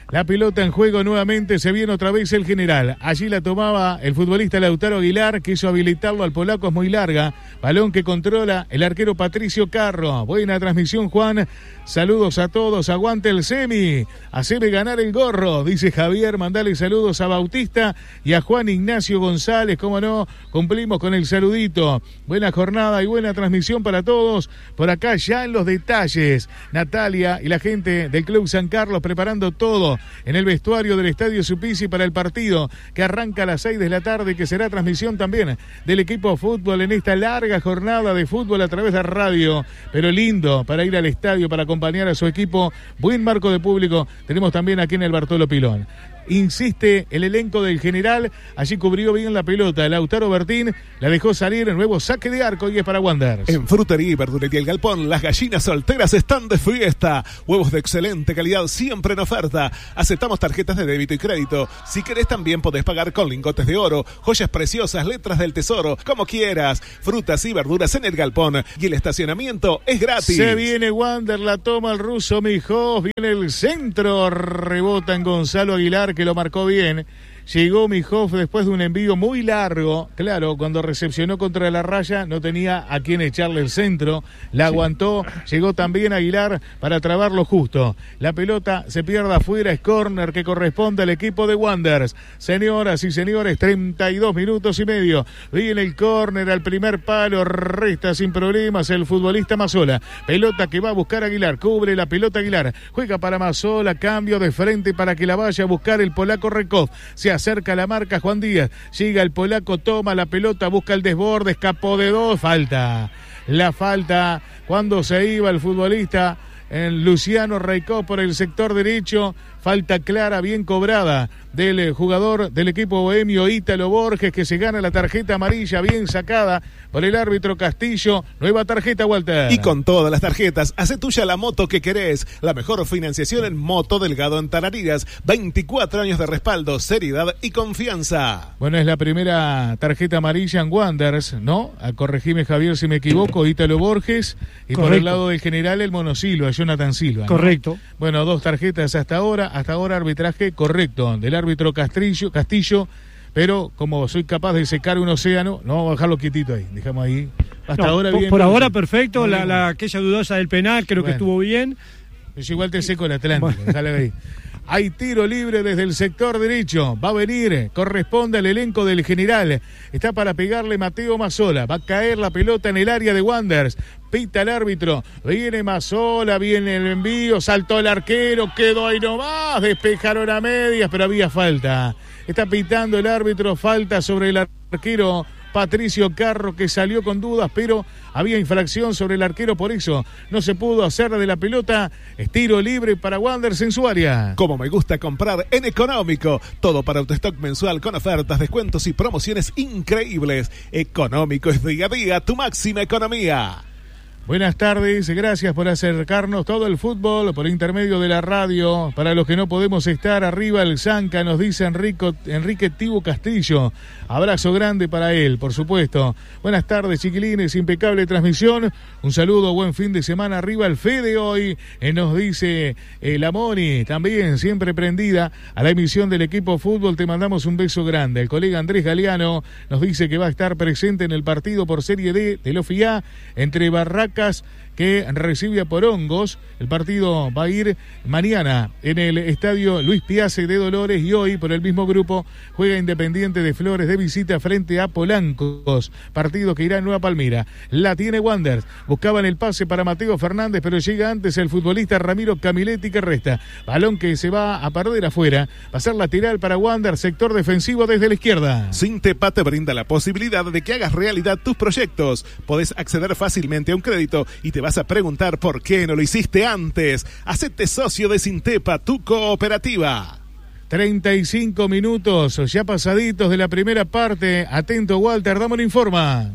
La pelota en juego nuevamente, se viene otra vez el general. Allí la tomaba el futbolista Lautaro Aguilar, quiso habilitarlo al polaco, es muy larga. Balón que controla el arquero Patricio Carro. Buena transmisión, Juan. Saludos a todos, aguante el semi. Haceme ganar el gorro, dice Javier. Mandale saludos a Bautista y a Juan Ignacio González. Cómo no, cumplimos con el saludito. Buena jornada y buena transmisión para todos. Por acá ya en los detalles, Natalia y la gente del Club San Carlos preparando todo en el vestuario del Estadio Supisi para el partido que arranca a las seis de la tarde, que será transmisión también del equipo fútbol en esta larga jornada de fútbol a través de radio, pero lindo para ir al estadio, para acompañar a su equipo. Buen marco de público tenemos también aquí en el Bartolo Pilón. Insiste el elenco del general, allí cubrió bien la pelota Lautaro Bertín, la dejó salir, el nuevo saque de arco y es para Wanderers. En Frutería y Verdulería El Galpón, las gallinas solteras están de fiesta. Huevos de excelente calidad siempre en oferta. Aceptamos tarjetas de débito y crédito. Si querés también podés pagar con lingotes de oro, joyas preciosas, letras del tesoro, como quieras. Frutas y verduras en El Galpón y el estacionamiento es gratis. Se viene Wander, la toma el ruso Mijós, viene el centro, rebota en Gonzalo Aguilar, que lo marcó bien. Llegó Mijós después de un envío muy largo. Claro, cuando recepcionó contra la raya no tenía a quién echarle el centro. La aguantó. Llegó también Aguilar para trabarlo justo. La pelota se pierde afuera. Es córner que corresponde al equipo de Wanderers. Señoras y señores, treinta y dos minutos y medio. Viene el córner al primer palo. Resta sin problemas el futbolista Mazzola. Pelota que va a buscar Aguilar. Cubre la pelota Aguilar. Juega para Mazzola. Cambio de frente para que la vaya a buscar el polaco Rekov. Se acerca la marca Juan Díaz, llega el polaco, toma la pelota, busca el desborde, escapó de dos, falta. La falta cuando se iba el futbolista en Luciano Reicó por el sector derecho, falta clara, bien cobrada del jugador del equipo bohemio Ítalo Borges, que se gana la tarjeta amarilla, bien sacada por el árbitro Castillo. Nueva tarjeta, Walter. Y con todas las tarjetas, hace tuya la moto que querés. La mejor financiación en Moto Delgado en Tarariras. veinticuatro años de respaldo, seriedad y confianza. Bueno, es la primera tarjeta amarilla en Wanderers, ¿no? A corregime, Javier, si me equivoco. Ítalo Borges. Y Correcto. Por el lado del general, el Mono Silva, Jonathan Silva, ¿no? Correcto. Bueno, dos tarjetas hasta ahora. Hasta ahora arbitraje correcto del árbitro Castillo, Castillo, pero como soy capaz de secar un océano, no vamos a dejarlo quietito ahí, dejamos ahí. Hasta no, ahora por, bien. Por ahora perfecto, la, la aquella dudosa del penal creo bueno, que estuvo bien. Yo igual te seco el Atlántico, bueno. Déjale ahí. Hay tiro libre desde el sector derecho. Va a venir, corresponde al elenco del general. Está para pegarle Mateo Mazzola. Va a caer la pelota en el área de Wanderers. Pita el árbitro. Viene Mazzola, viene el envío. Saltó el arquero, quedó ahí nomás. Despejaron a medias, pero había falta. Está pitando el árbitro. Falta sobre el arquero Patricio Carro, que salió con dudas, pero había infracción sobre el arquero, por eso no se pudo hacer de la pelota. Estiro libre para Wanderers en su área. Como me gusta comprar en Económico, todo para autostock mensual con ofertas, descuentos y promociones increíbles. Económico es día a día tu máxima economía. Buenas tardes, gracias por acercarnos todo el fútbol por intermedio de la radio. Para los que no podemos estar, arriba el Zanca, nos dice Enrico, Enrique Tibu Castillo. Abrazo grande para él, por supuesto. Buenas tardes, chiquilines, impecable transmisión. Un saludo, buen fin de semana. Arriba el Fede hoy, eh, nos dice eh, la Moni, también siempre prendida a la emisión del equipo fútbol. Te mandamos un beso grande. El colega Andrés Galeano nos dice que va a estar presente en el partido por Serie D del O F I A entre Barracas, que recibe a Porongos. El partido va a ir mañana en el estadio Luis Piazzi de Dolores, y hoy por el mismo grupo juega Independiente de Flores de visita frente a Polancos, partido que irá en Nueva Palmira. La tiene Wanderers, buscaban el pase para Mateo Fernández, pero llega antes el futbolista Ramiro Camiletti, que resta balón que se va a perder afuera. Va a ser lateral para Wanderers, sector defensivo desde la izquierda. Sintepa te brinda la posibilidad de que hagas realidad tus proyectos. Podés acceder fácilmente a un crédito y te vas a preguntar por qué no lo hiciste antes. Hacete socio de Sintepa, tu cooperativa. treinta y cinco minutos ya pasaditos de la primera parte. Atento, Walter, dame un informa.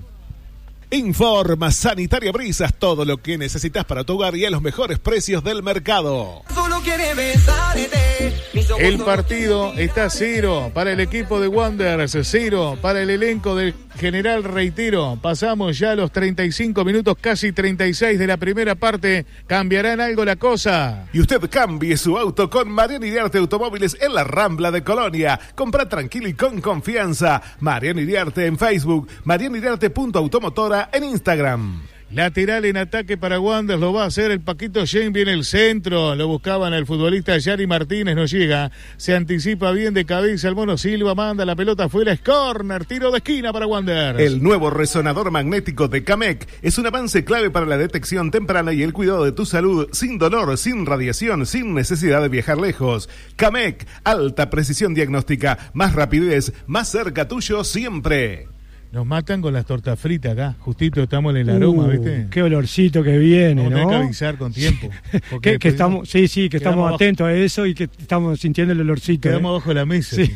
Informa Sanitaria Brisas, todo lo que necesitas para tu hogar y a los mejores precios del mercado. solo quiere besarte. El partido está cero para el equipo de Wanderers, cero para el elenco del General, reitero. Pasamos ya los treinta y cinco minutos, casi treinta y seis de la primera parte. ¿Cambiará en algo la cosa? Y usted cambie su auto con Mariano Iriarte Automóviles en la Rambla de Colonia. Compra tranquilo y con confianza. Mariano Iriarte en Facebook, mariano iriarte punto automotora en Instagram. Lateral en ataque para Wanderers, lo va a hacer el Paquito Shane, viene el centro, lo buscaban el futbolista Yari Martínez, no llega, se anticipa bien de cabeza el Mono Silva, manda la pelota afuera, es córner, tiro de esquina para Wanderers. El nuevo resonador magnético de Camec es un avance clave para la detección temprana y el cuidado de tu salud, sin dolor, sin radiación, sin necesidad de viajar lejos. Camec, alta precisión diagnóstica, más rapidez, más cerca tuyo siempre. Nos matan con las tortas fritas acá, justito estamos en el aroma, uh, ¿viste? Qué olorcito que viene, Vamos ¿no? a tener que avisar con tiempo. que, que estamos, sí, sí, que estamos atentos a eso y que estamos sintiendo el olorcito. Quedamos ¿eh? bajo la mesa. Sí.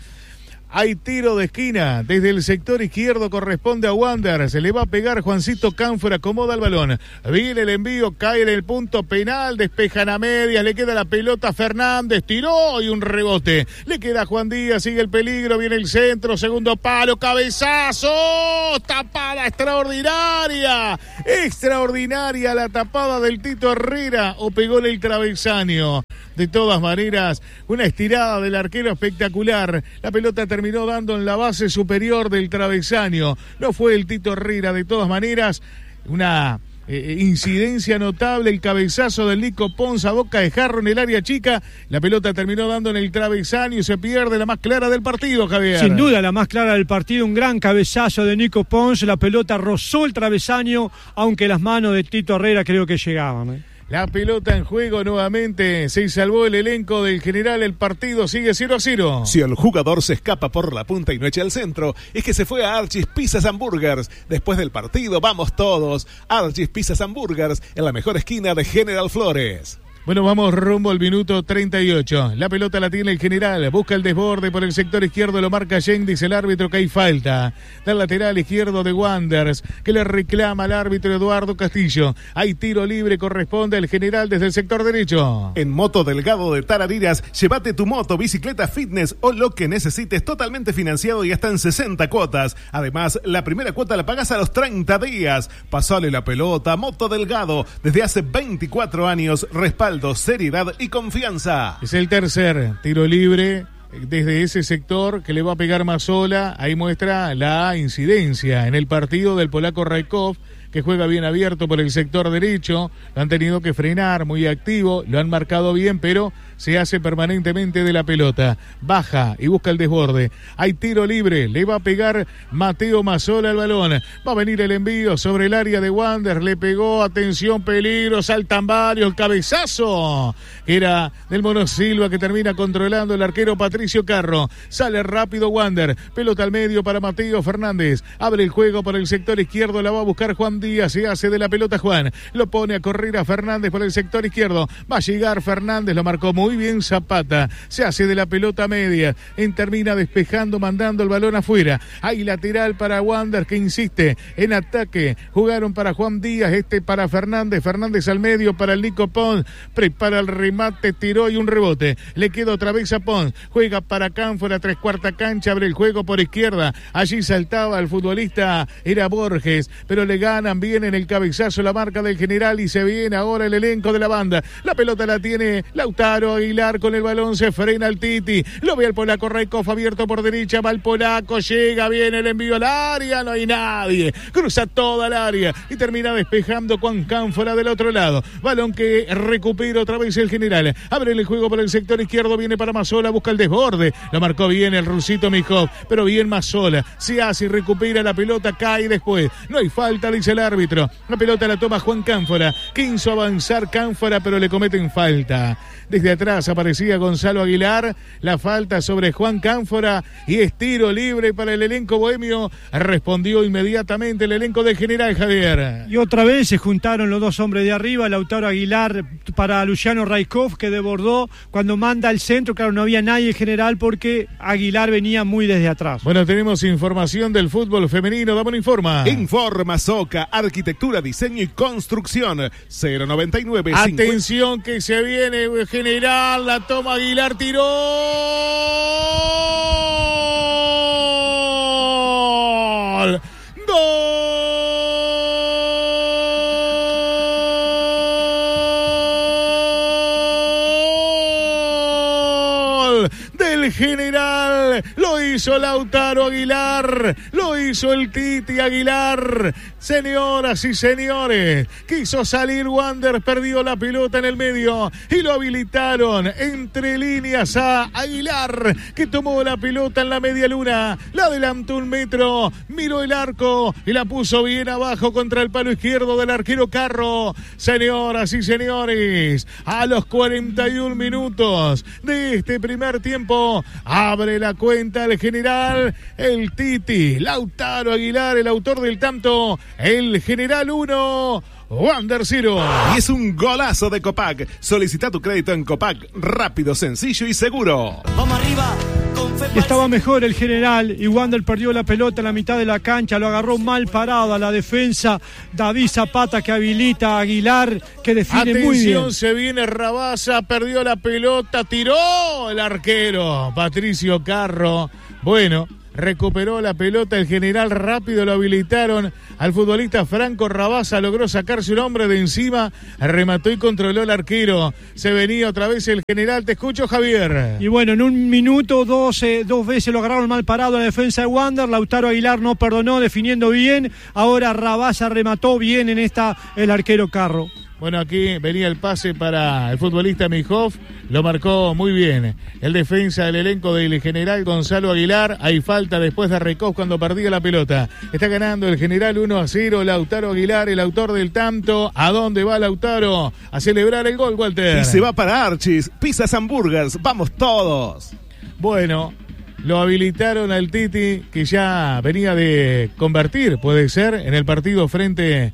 Hay tiro de esquina, desde el sector izquierdo corresponde a Wanderers, se le va a pegar Juancito Cánfora, acomoda el balón, viene el envío, cae en el punto penal, despejan a medias, le queda la pelota a Fernández, tiró y un rebote, le queda a Juan Díaz, sigue el peligro, viene el centro, segundo palo, cabezazo, tapada extraordinaria, extraordinaria la tapada del Tito Herrera, o pegó en el travesaño. De todas maneras, una estirada del arquero espectacular, la pelota terminó terminó dando en la base superior del travesaño. No fue el Tito Herrera, de todas maneras, una eh, incidencia notable, el cabezazo del Nico Pons a boca de jarro en el área chica. La pelota terminó dando en el travesaño y se pierde la más clara del partido, Javier. Sin duda, la más clara del partido, un gran cabezazo de Nico Pons. La pelota rozó el travesaño, aunque las manos de Tito Herrera creo que llegaban, ¿eh? La pelota en juego nuevamente, se salvó el elenco del General, el partido sigue cero a cero. Si el jugador se escapa por la punta y no echa el centro, es que se fue a Archie's Pizzas and Burgers. Después del partido, vamos todos. Archie's Pizzas and Burgers, en la mejor esquina de General Flores. Bueno, vamos rumbo al minuto treinta y ocho. La pelota la tiene el General. Busca el desborde por el sector izquierdo. Lo marca Yen. Dice el árbitro que hay falta. Del lateral izquierdo de Wanderers, que le reclama al árbitro Eduardo Castillo. Hay tiro libre. Corresponde al General desde el sector derecho. En Moto Delgado de Tarariras, llévate tu moto, bicicleta, fitness o lo que necesites totalmente financiado y hasta en sesenta cuotas. Además, la primera cuota la pagas a los treinta días. Pasale la pelota. Moto Delgado. Desde hace veinticuatro años, respalda seriedad y confianza. Es el tercer tiro libre desde ese sector que le va a pegar Mazzola. Ahí muestra la incidencia en el partido del polaco Raikov, que juega bien abierto por el sector derecho. Lo han tenido que frenar, muy activo, lo han marcado bien, pero se hace permanentemente de la pelota. Baja y busca el desborde. Hay tiro libre, le va a pegar Mateo Mazzola al balón. Va a venir el envío sobre el área de Wanderers, le pegó, atención, peligro, saltan varios, el cabezazo. Era del Mono Silva, que termina controlando el arquero Patricio Carro. Sale rápido Wanderers, pelota al medio para Mateo Fernández. Abre el juego por el sector izquierdo, la va a buscar Juan Díaz, se hace de la pelota Juan. Lo pone a correr a Fernández por el sector izquierdo. Va a llegar Fernández, lo marcó muy Muy bien Zapata, se hace de la pelota media, en termina despejando, mandando el balón afuera. Hay lateral para Wanderers, que insiste en ataque. Jugaron para Juan Díaz, este para Fernández, Fernández al medio para el Nico Pons, prepara el remate, tiró y un rebote. Le queda otra vez a Pons, juega para Cánfora, tres cuarta cancha, abre el juego por izquierda. Allí saltaba el futbolista, era Borges, pero le ganan bien en el cabezazo la marca del General y se viene ahora el elenco de la banda. La pelota la tiene Lautaro Aguilar con el balón, se frena el Titi, lo ve el polaco Raikov abierto por derecha, va el polaco, llega, viene el envío al área, no hay nadie, cruza toda el área y termina despejando Juan Cánfora del otro lado. Balón que recupera otra vez el General, abre el juego por el sector izquierdo, viene para Mazzola, busca el desborde, lo marcó bien el rusito Mijov, pero bien Mazzola, se hace y recupera la pelota, cae después, no hay falta, dice el árbitro. La pelota la toma Juan Cánfora, quiso avanzar Cánfora, pero le cometen falta. Desde atrás aparecía Gonzalo Aguilar, la falta sobre Juan Cánfora y es tiro libre para el elenco bohemio. Respondió inmediatamente el elenco de General, Javier. Y otra vez se juntaron los dos hombres de arriba, Lautaro Aguilar para Luciano Raikov, que desbordó cuando manda al centro. Claro, no había nadie en General porque Aguilar venía muy desde atrás. Bueno, tenemos información del fútbol femenino, dame una informa. Informa Soca, arquitectura, diseño y construcción. cero noventa y nueve. Atención que se viene General, la toma Aguilar, tiró. ¡Gol! ¡Gol! Del General, lo hizo Lautaro Aguilar, lo hizo el Titi Aguilar. Señoras y señores, quiso salir Wander, perdió la pelota en el medio y lo habilitaron entre líneas a Aguilar, que tomó la pelota en la media luna, la adelantó un metro, miró el arco y la puso bien abajo contra el palo izquierdo del arquero Carro. Señoras y señores, a los cuarenta y un minutos de este primer tiempo, abre la cuenta el General, el Titi, Lautaro Aguilar, el autor del tanto. El General uno, Wander cero. Y es un golazo de Copac. Solicita tu crédito en Copac, rápido, sencillo y seguro. Vamos arriba. Estaba mejor el General y Wander perdió la pelota en la mitad de la cancha, lo agarró mal parado a la defensa. David Zapata que habilita a Aguilar, que define Atención, muy bien. Se viene Rabasa, perdió la pelota, tiró el arquero Patricio Carro. Bueno, recuperó la pelota el General, rápido lo habilitaron al futbolista Franco Rabasa, logró sacarse un hombre de encima, remató y controló el arquero. Se venía otra vez el General, te escucho, Javier. Y bueno, en un minuto, dos, eh, dos veces lo agarraron mal parado a la defensa de Wander. Lautaro Aguilar no perdonó, definiendo bien. Ahora Rabasa remató bien en esta el arquero Carro. Bueno, aquí venía el pase para el futbolista Mijov, lo marcó muy bien el defensa del elenco del General Gonzalo Aguilar. Hay falta después de Raikov cuando perdía la pelota. Está ganando el General uno a cero, Lautaro Aguilar, el autor del tanto. ¿A dónde va Lautaro? A celebrar el gol, Walter. Y se va para Archis, Pizzas Hamburgers, vamos todos. Bueno, lo habilitaron al Titi, que ya venía de convertir, puede ser, en el partido frente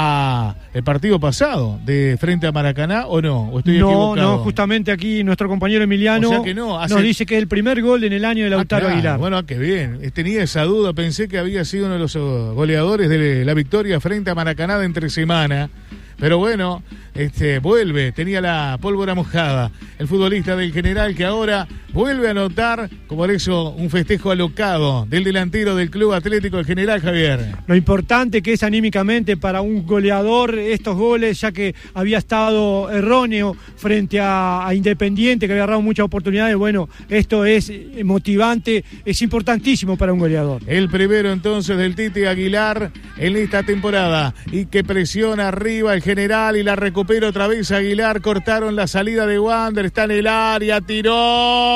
a el partido pasado de frente a Maracaná, ¿o no? ¿O estoy no, equivocado? no, justamente aquí nuestro compañero Emiliano o sea que no, hace... nos dice que es el primer gol en el año de Lautaro ah, claro. Aguilar. Bueno, qué bien. Tenía esa duda, pensé que había sido uno de los goleadores de la victoria frente a Maracaná de entre semana. Pero bueno, este vuelve, tenía la pólvora mojada. El futbolista del General que ahora vuelve a anotar, como eso, un festejo alocado del delantero del Club Atlético del General, Javier. Lo importante que es anímicamente para un goleador estos goles, ya que había estado erróneo frente a, a Independiente, que había agarrado muchas oportunidades. Bueno, esto es motivante, es importantísimo para un goleador. El primero entonces del Titi Aguilar en esta temporada y que presiona arriba el General y la recupera otra vez Aguilar. Cortaron la salida de Wander, está en el área, tiró,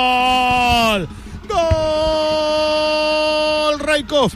gol, gol, Raikov,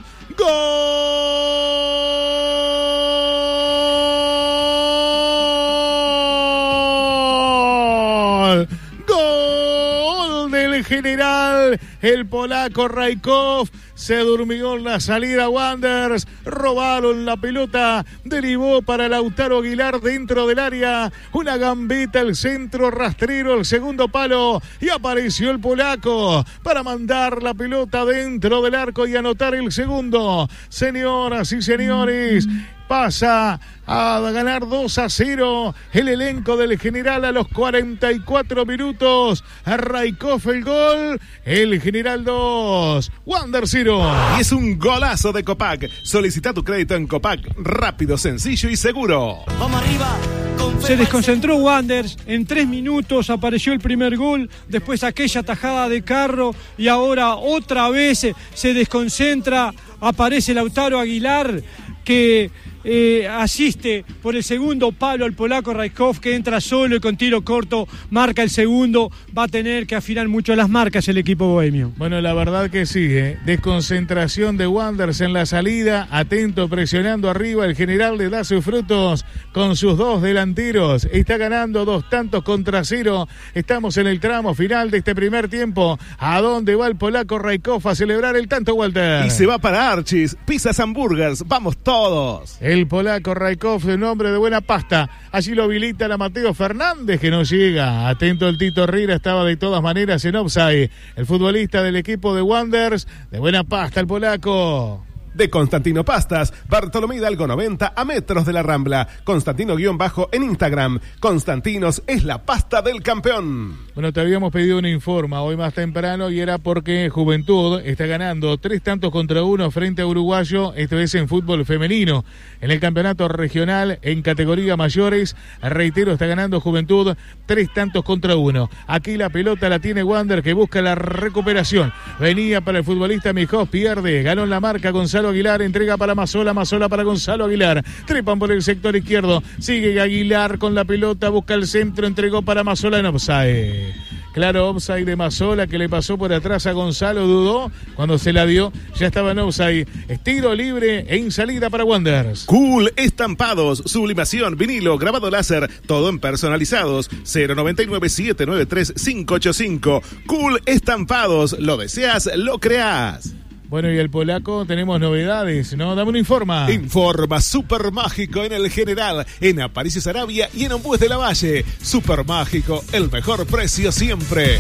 gol, gol del General, el polaco Raikov. Se durmió en la salida Wanderers, robaron la pelota, derivó para Lautaro Aguilar dentro del área, una gambeta, el centro rastrero, el segundo palo, y apareció el polaco para mandar la pelota dentro del arco y anotar el segundo. Señoras y señores, pasa a ganar dos a cero el elenco del General a los cuarenta y cuatro minutos. Raikov el gol, el General dos, Wander cero. Y es un golazo de Copac. Solicita tu crédito en Copac, rápido, sencillo y seguro. Vamos arriba. Se desconcentró Wanderers, en tres minutos apareció el primer gol, después aquella tajada de Carro y ahora otra vez se desconcentra, aparece Lautaro Aguilar que eh, asiste por el segundo palo al polaco Raikov, que entra solo y con tiro corto marca el segundo. Va a tener que afinar mucho las marcas el equipo bohemio. Bueno, la verdad que sí, ¿eh? Desconcentración de Wanderers en la salida, atento presionando arriba, el General le da sus frutos con sus dos delanteros, está ganando dos tantos contra cero. Estamos en el tramo final de este primer tiempo. ¿A dónde va el polaco Raikov a celebrar el tanto, Walter? Y se va para Archis, Pizzas Hamburgers, vamos todos. El polaco Raikov, un hombre de buena pasta. Allí lo habilita la Mateo Fernández, que no llega. Atento el Tito Rira, estaba de todas maneras en offside. El futbolista del equipo de Wanderers, de buena pasta el polaco. de Constantino Pastas, Bartolomé Hidalgo noventa a metros de la Rambla. Constantino guión bajo en Instagram. Constantinos es la pasta del campeón. Bueno, te habíamos pedido una informa hoy más temprano y era porque Juventud está ganando tres tantos contra uno frente a Uruguayo, esta vez en fútbol femenino. En el campeonato regional, en categoría mayores, reitero, está ganando Juventud tres tantos contra uno. Aquí la pelota la tiene Wander, que busca la recuperación. Venía para el futbolista Mijós, pierde, ganó en la marca Gonzalo Aguilar, entrega para Mazola, Mazola para Gonzalo Aguilar, trepan por el sector izquierdo, sigue Aguilar con la pelota, busca el centro, entregó para Mazola en offside. Claro, offside de Mazola, que le pasó por atrás a Gonzalo, dudó, cuando se la dio, ya estaba en offside. Estiro libre en salida para Wanderers. Cool Estampados, sublimación, vinilo, grabado láser, todo en personalizados. cero noventa y nueve, siete nueve tres, cinco ocho cinco. Cool Estampados, lo deseas, lo creás. Bueno, y el polaco, tenemos novedades, ¿no? Dame una informa. Informa Super Mágico en el General, en Aparicio Sarabia y en Ombues de la Valle. Super Mágico, el mejor precio siempre.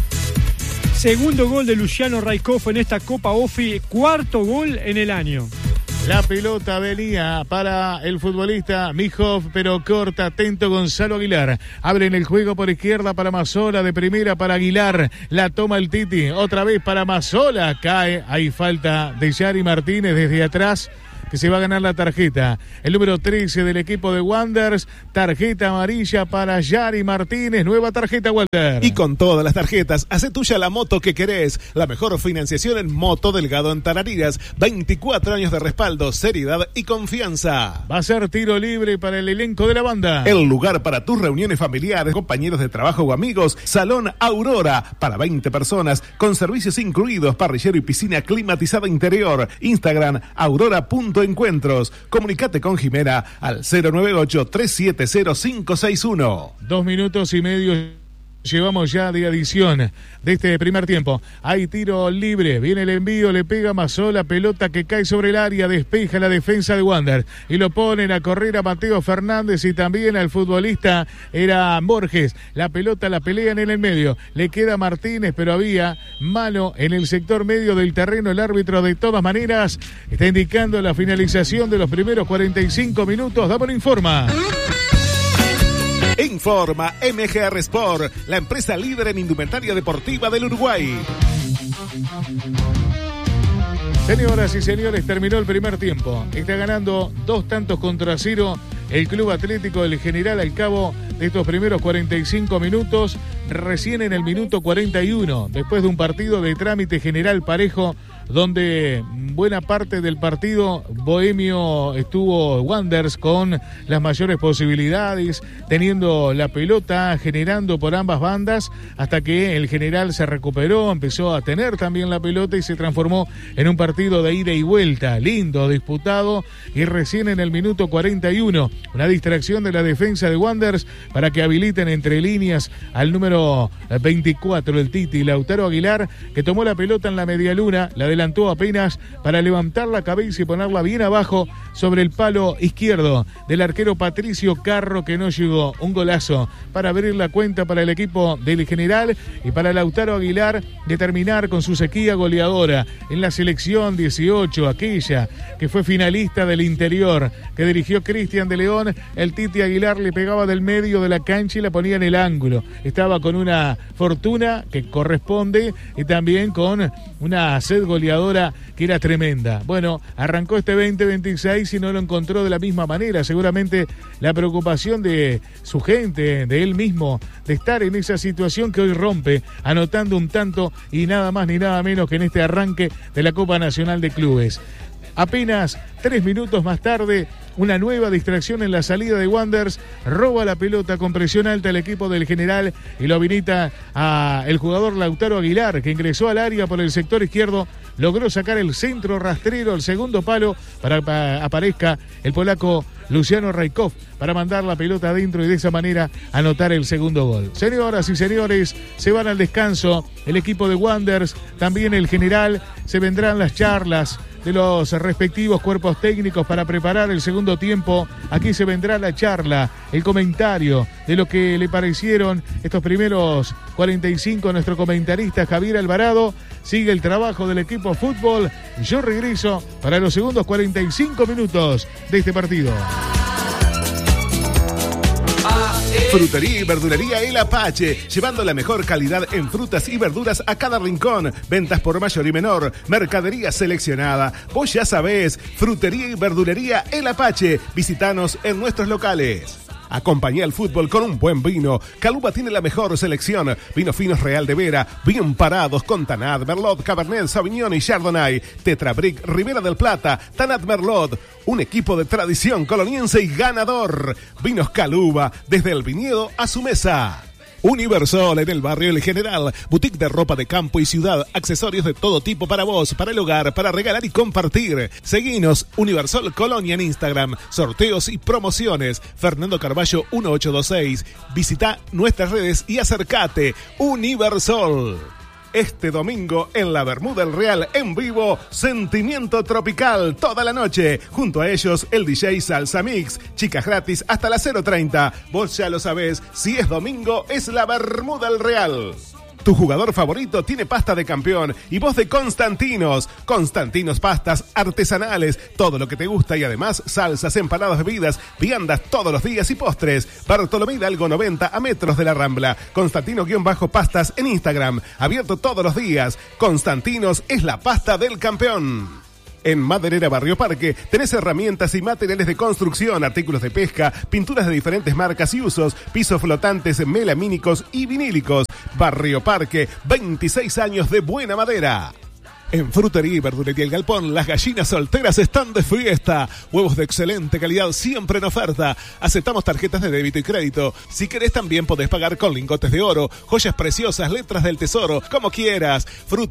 Segundo gol de Luciano Raikov en esta Copa Ofi, cuarto gol en el año. La pelota venía para el futbolista Mijós, pero corta, atento Gonzalo Aguilar. Abre en el juego por izquierda para Mazola, de primera para Aguilar. La toma el Titi, otra vez para Mazola. Cae, hay falta de Yari Martínez desde atrás, que se va a ganar la tarjeta. El número trece del equipo de Wanderers, tarjeta amarilla para Yari Martínez, nueva tarjeta Walter. Y con todas las tarjetas, hace tuya la moto que querés. La mejor financiación en moto Delgado en Tarariras. veinticuatro años de respaldo, seriedad y confianza. Va a ser tiro libre para el elenco de la banda. El lugar para tus reuniones familiares, compañeros de trabajo o amigos. Salón Aurora, para veinte personas, con servicios incluidos, parrillero y piscina climatizada interior. Instagram, aurora punto encuentros. Comunicate con Jimena al cero nueve ocho, tres siete cero, cinco seis uno. Dos minutos y medio llevamos ya de adición de este primer tiempo. Hay tiro libre, viene el envío, le pega Mazola, pelota que cae sobre el área, despeja la defensa de Wander y lo ponen a correr a Mateo Fernández y también al futbolista era Borges. La pelota la pelean en el medio, le queda Martínez, pero había mano en el sector medio del terreno. El árbitro de todas maneras está indicando la finalización de los primeros cuarenta y cinco minutos. Dame una informa. Informa M G R Sport, la empresa líder en indumentaria deportiva del Uruguay. Señoras y señores, terminó el primer tiempo. Está ganando dos tantos contra cero el Club Atlético del General al cabo de estos primeros cuarenta y cinco minutos. Recién en el minuto cuarenta y uno, después de un partido de trámite general parejo, donde buena parte del partido bohemio estuvo Wanderers con las mayores posibilidades, teniendo la pelota, generando por ambas bandas, hasta que el General se recuperó, empezó a tener también la pelota y se transformó en un partido de ida y vuelta, lindo, disputado, y recién en el minuto cuarenta y uno, una distracción de la defensa de Wanderers para que habiliten entre líneas al número veinticuatro, el Titi, Lautaro Aguilar, que tomó la pelota en la medialuna, la adelantó apenas para levantar la cabeza y ponerla bien abajo sobre el palo izquierdo del arquero Patricio Carro, que no llegó. Un golazo para abrir la cuenta para el equipo del General y para Lautaro Aguilar de terminar con su sequía goleadora en la selección dieciocho, aquella que fue finalista del interior, que dirigió Cristian de León. El Titi Aguilar le pegaba del medio de la cancha y la ponía en el ángulo. Estaba con una fortuna que corresponde y también con una sed goleadora que era tremenda. Bueno, arrancó este veinte veintiséis y no lo encontró de la misma manera. Seguramente la preocupación de su gente, de él mismo, de estar en esa situación que hoy rompe, anotando un tanto y nada más ni nada menos que en este arranque de la Copa Nacional de Clubes. Apenas tres minutos más tarde, una nueva distracción en la salida de Wanderers, roba la pelota con presión alta el equipo del General y lo habilita a el jugador Lautaro Aguilar, que ingresó al área por el sector izquierdo, logró sacar el centro rastrero al segundo palo para que aparezca el polaco Luciano Raikov para mandar la pelota adentro y de esa manera anotar el segundo gol. Señoras y señores, se van al descanso el equipo de Wanderers, también el General, se vendrán las charlas, de los respectivos cuerpos técnicos para preparar el segundo tiempo. Aquí se vendrá la charla, el comentario de lo que le parecieron estos primeros cuarenta y cinco a nuestro comentarista Javier Alvarado. Sigue el trabajo del equipo fútbol. Yo regreso para los segundos cuarenta y cinco minutos de este partido. Frutería y verdulería El Apache, llevando la mejor calidad en frutas y verduras a cada rincón. Ventas por mayor y menor, mercadería seleccionada. Vos ya sabés, Frutería y verdulería El Apache. Visitanos en nuestros locales. Acompañá el fútbol con un buen vino. Caluba tiene la mejor selección. Vinos finos Real de Vera, bien parados con Tanat, Merlot, Cabernet, Sauvignon y Chardonnay. Tetrabric, Ribera del Plata, Tanat Merlot. Un equipo de tradición coloniense y ganador. Vinos Caluba, desde el viñedo a su mesa. Universal en el barrio El General, boutique de ropa de campo y ciudad, accesorios de todo tipo para vos, para el hogar, para regalar y compartir. Seguinos, Universal Colonia en Instagram, sorteos y promociones. Fernando Carballo mil ochocientos veintiséis. Visita nuestras redes y acércate. Universal. Este domingo en la Bermuda El Real en vivo, Sentimiento Tropical toda la noche. Junto a ellos el D J Salsa Mix. Chicas gratis hasta las cero treinta. Vos ya lo sabés, si es domingo es la Bermuda El Real. Tu jugador favorito tiene pasta de campeón y vos de Constantinos. Constantinos pastas artesanales, todo lo que te gusta y además salsas, empanadas, bebidas, viandas todos los días y postres. Bartolomé Hidalgo noventa a metros de la Rambla. Constantino-pastas en Instagram. Abierto todos los días. Constantinos es la pasta del campeón. En Maderera Barrio Parque tenés herramientas y materiales de construcción, artículos de pesca, pinturas de diferentes marcas y usos, pisos flotantes melamínicos y vinílicos. Barrio Parque, veintiséis años de buena madera. En Frutería y Verdulería El Galpón, las gallinas solteras están de fiesta. Huevos de excelente calidad siempre en oferta. Aceptamos tarjetas de débito y crédito. Si querés también podés pagar con lingotes de oro, joyas preciosas, letras del tesoro, como quieras. Frutería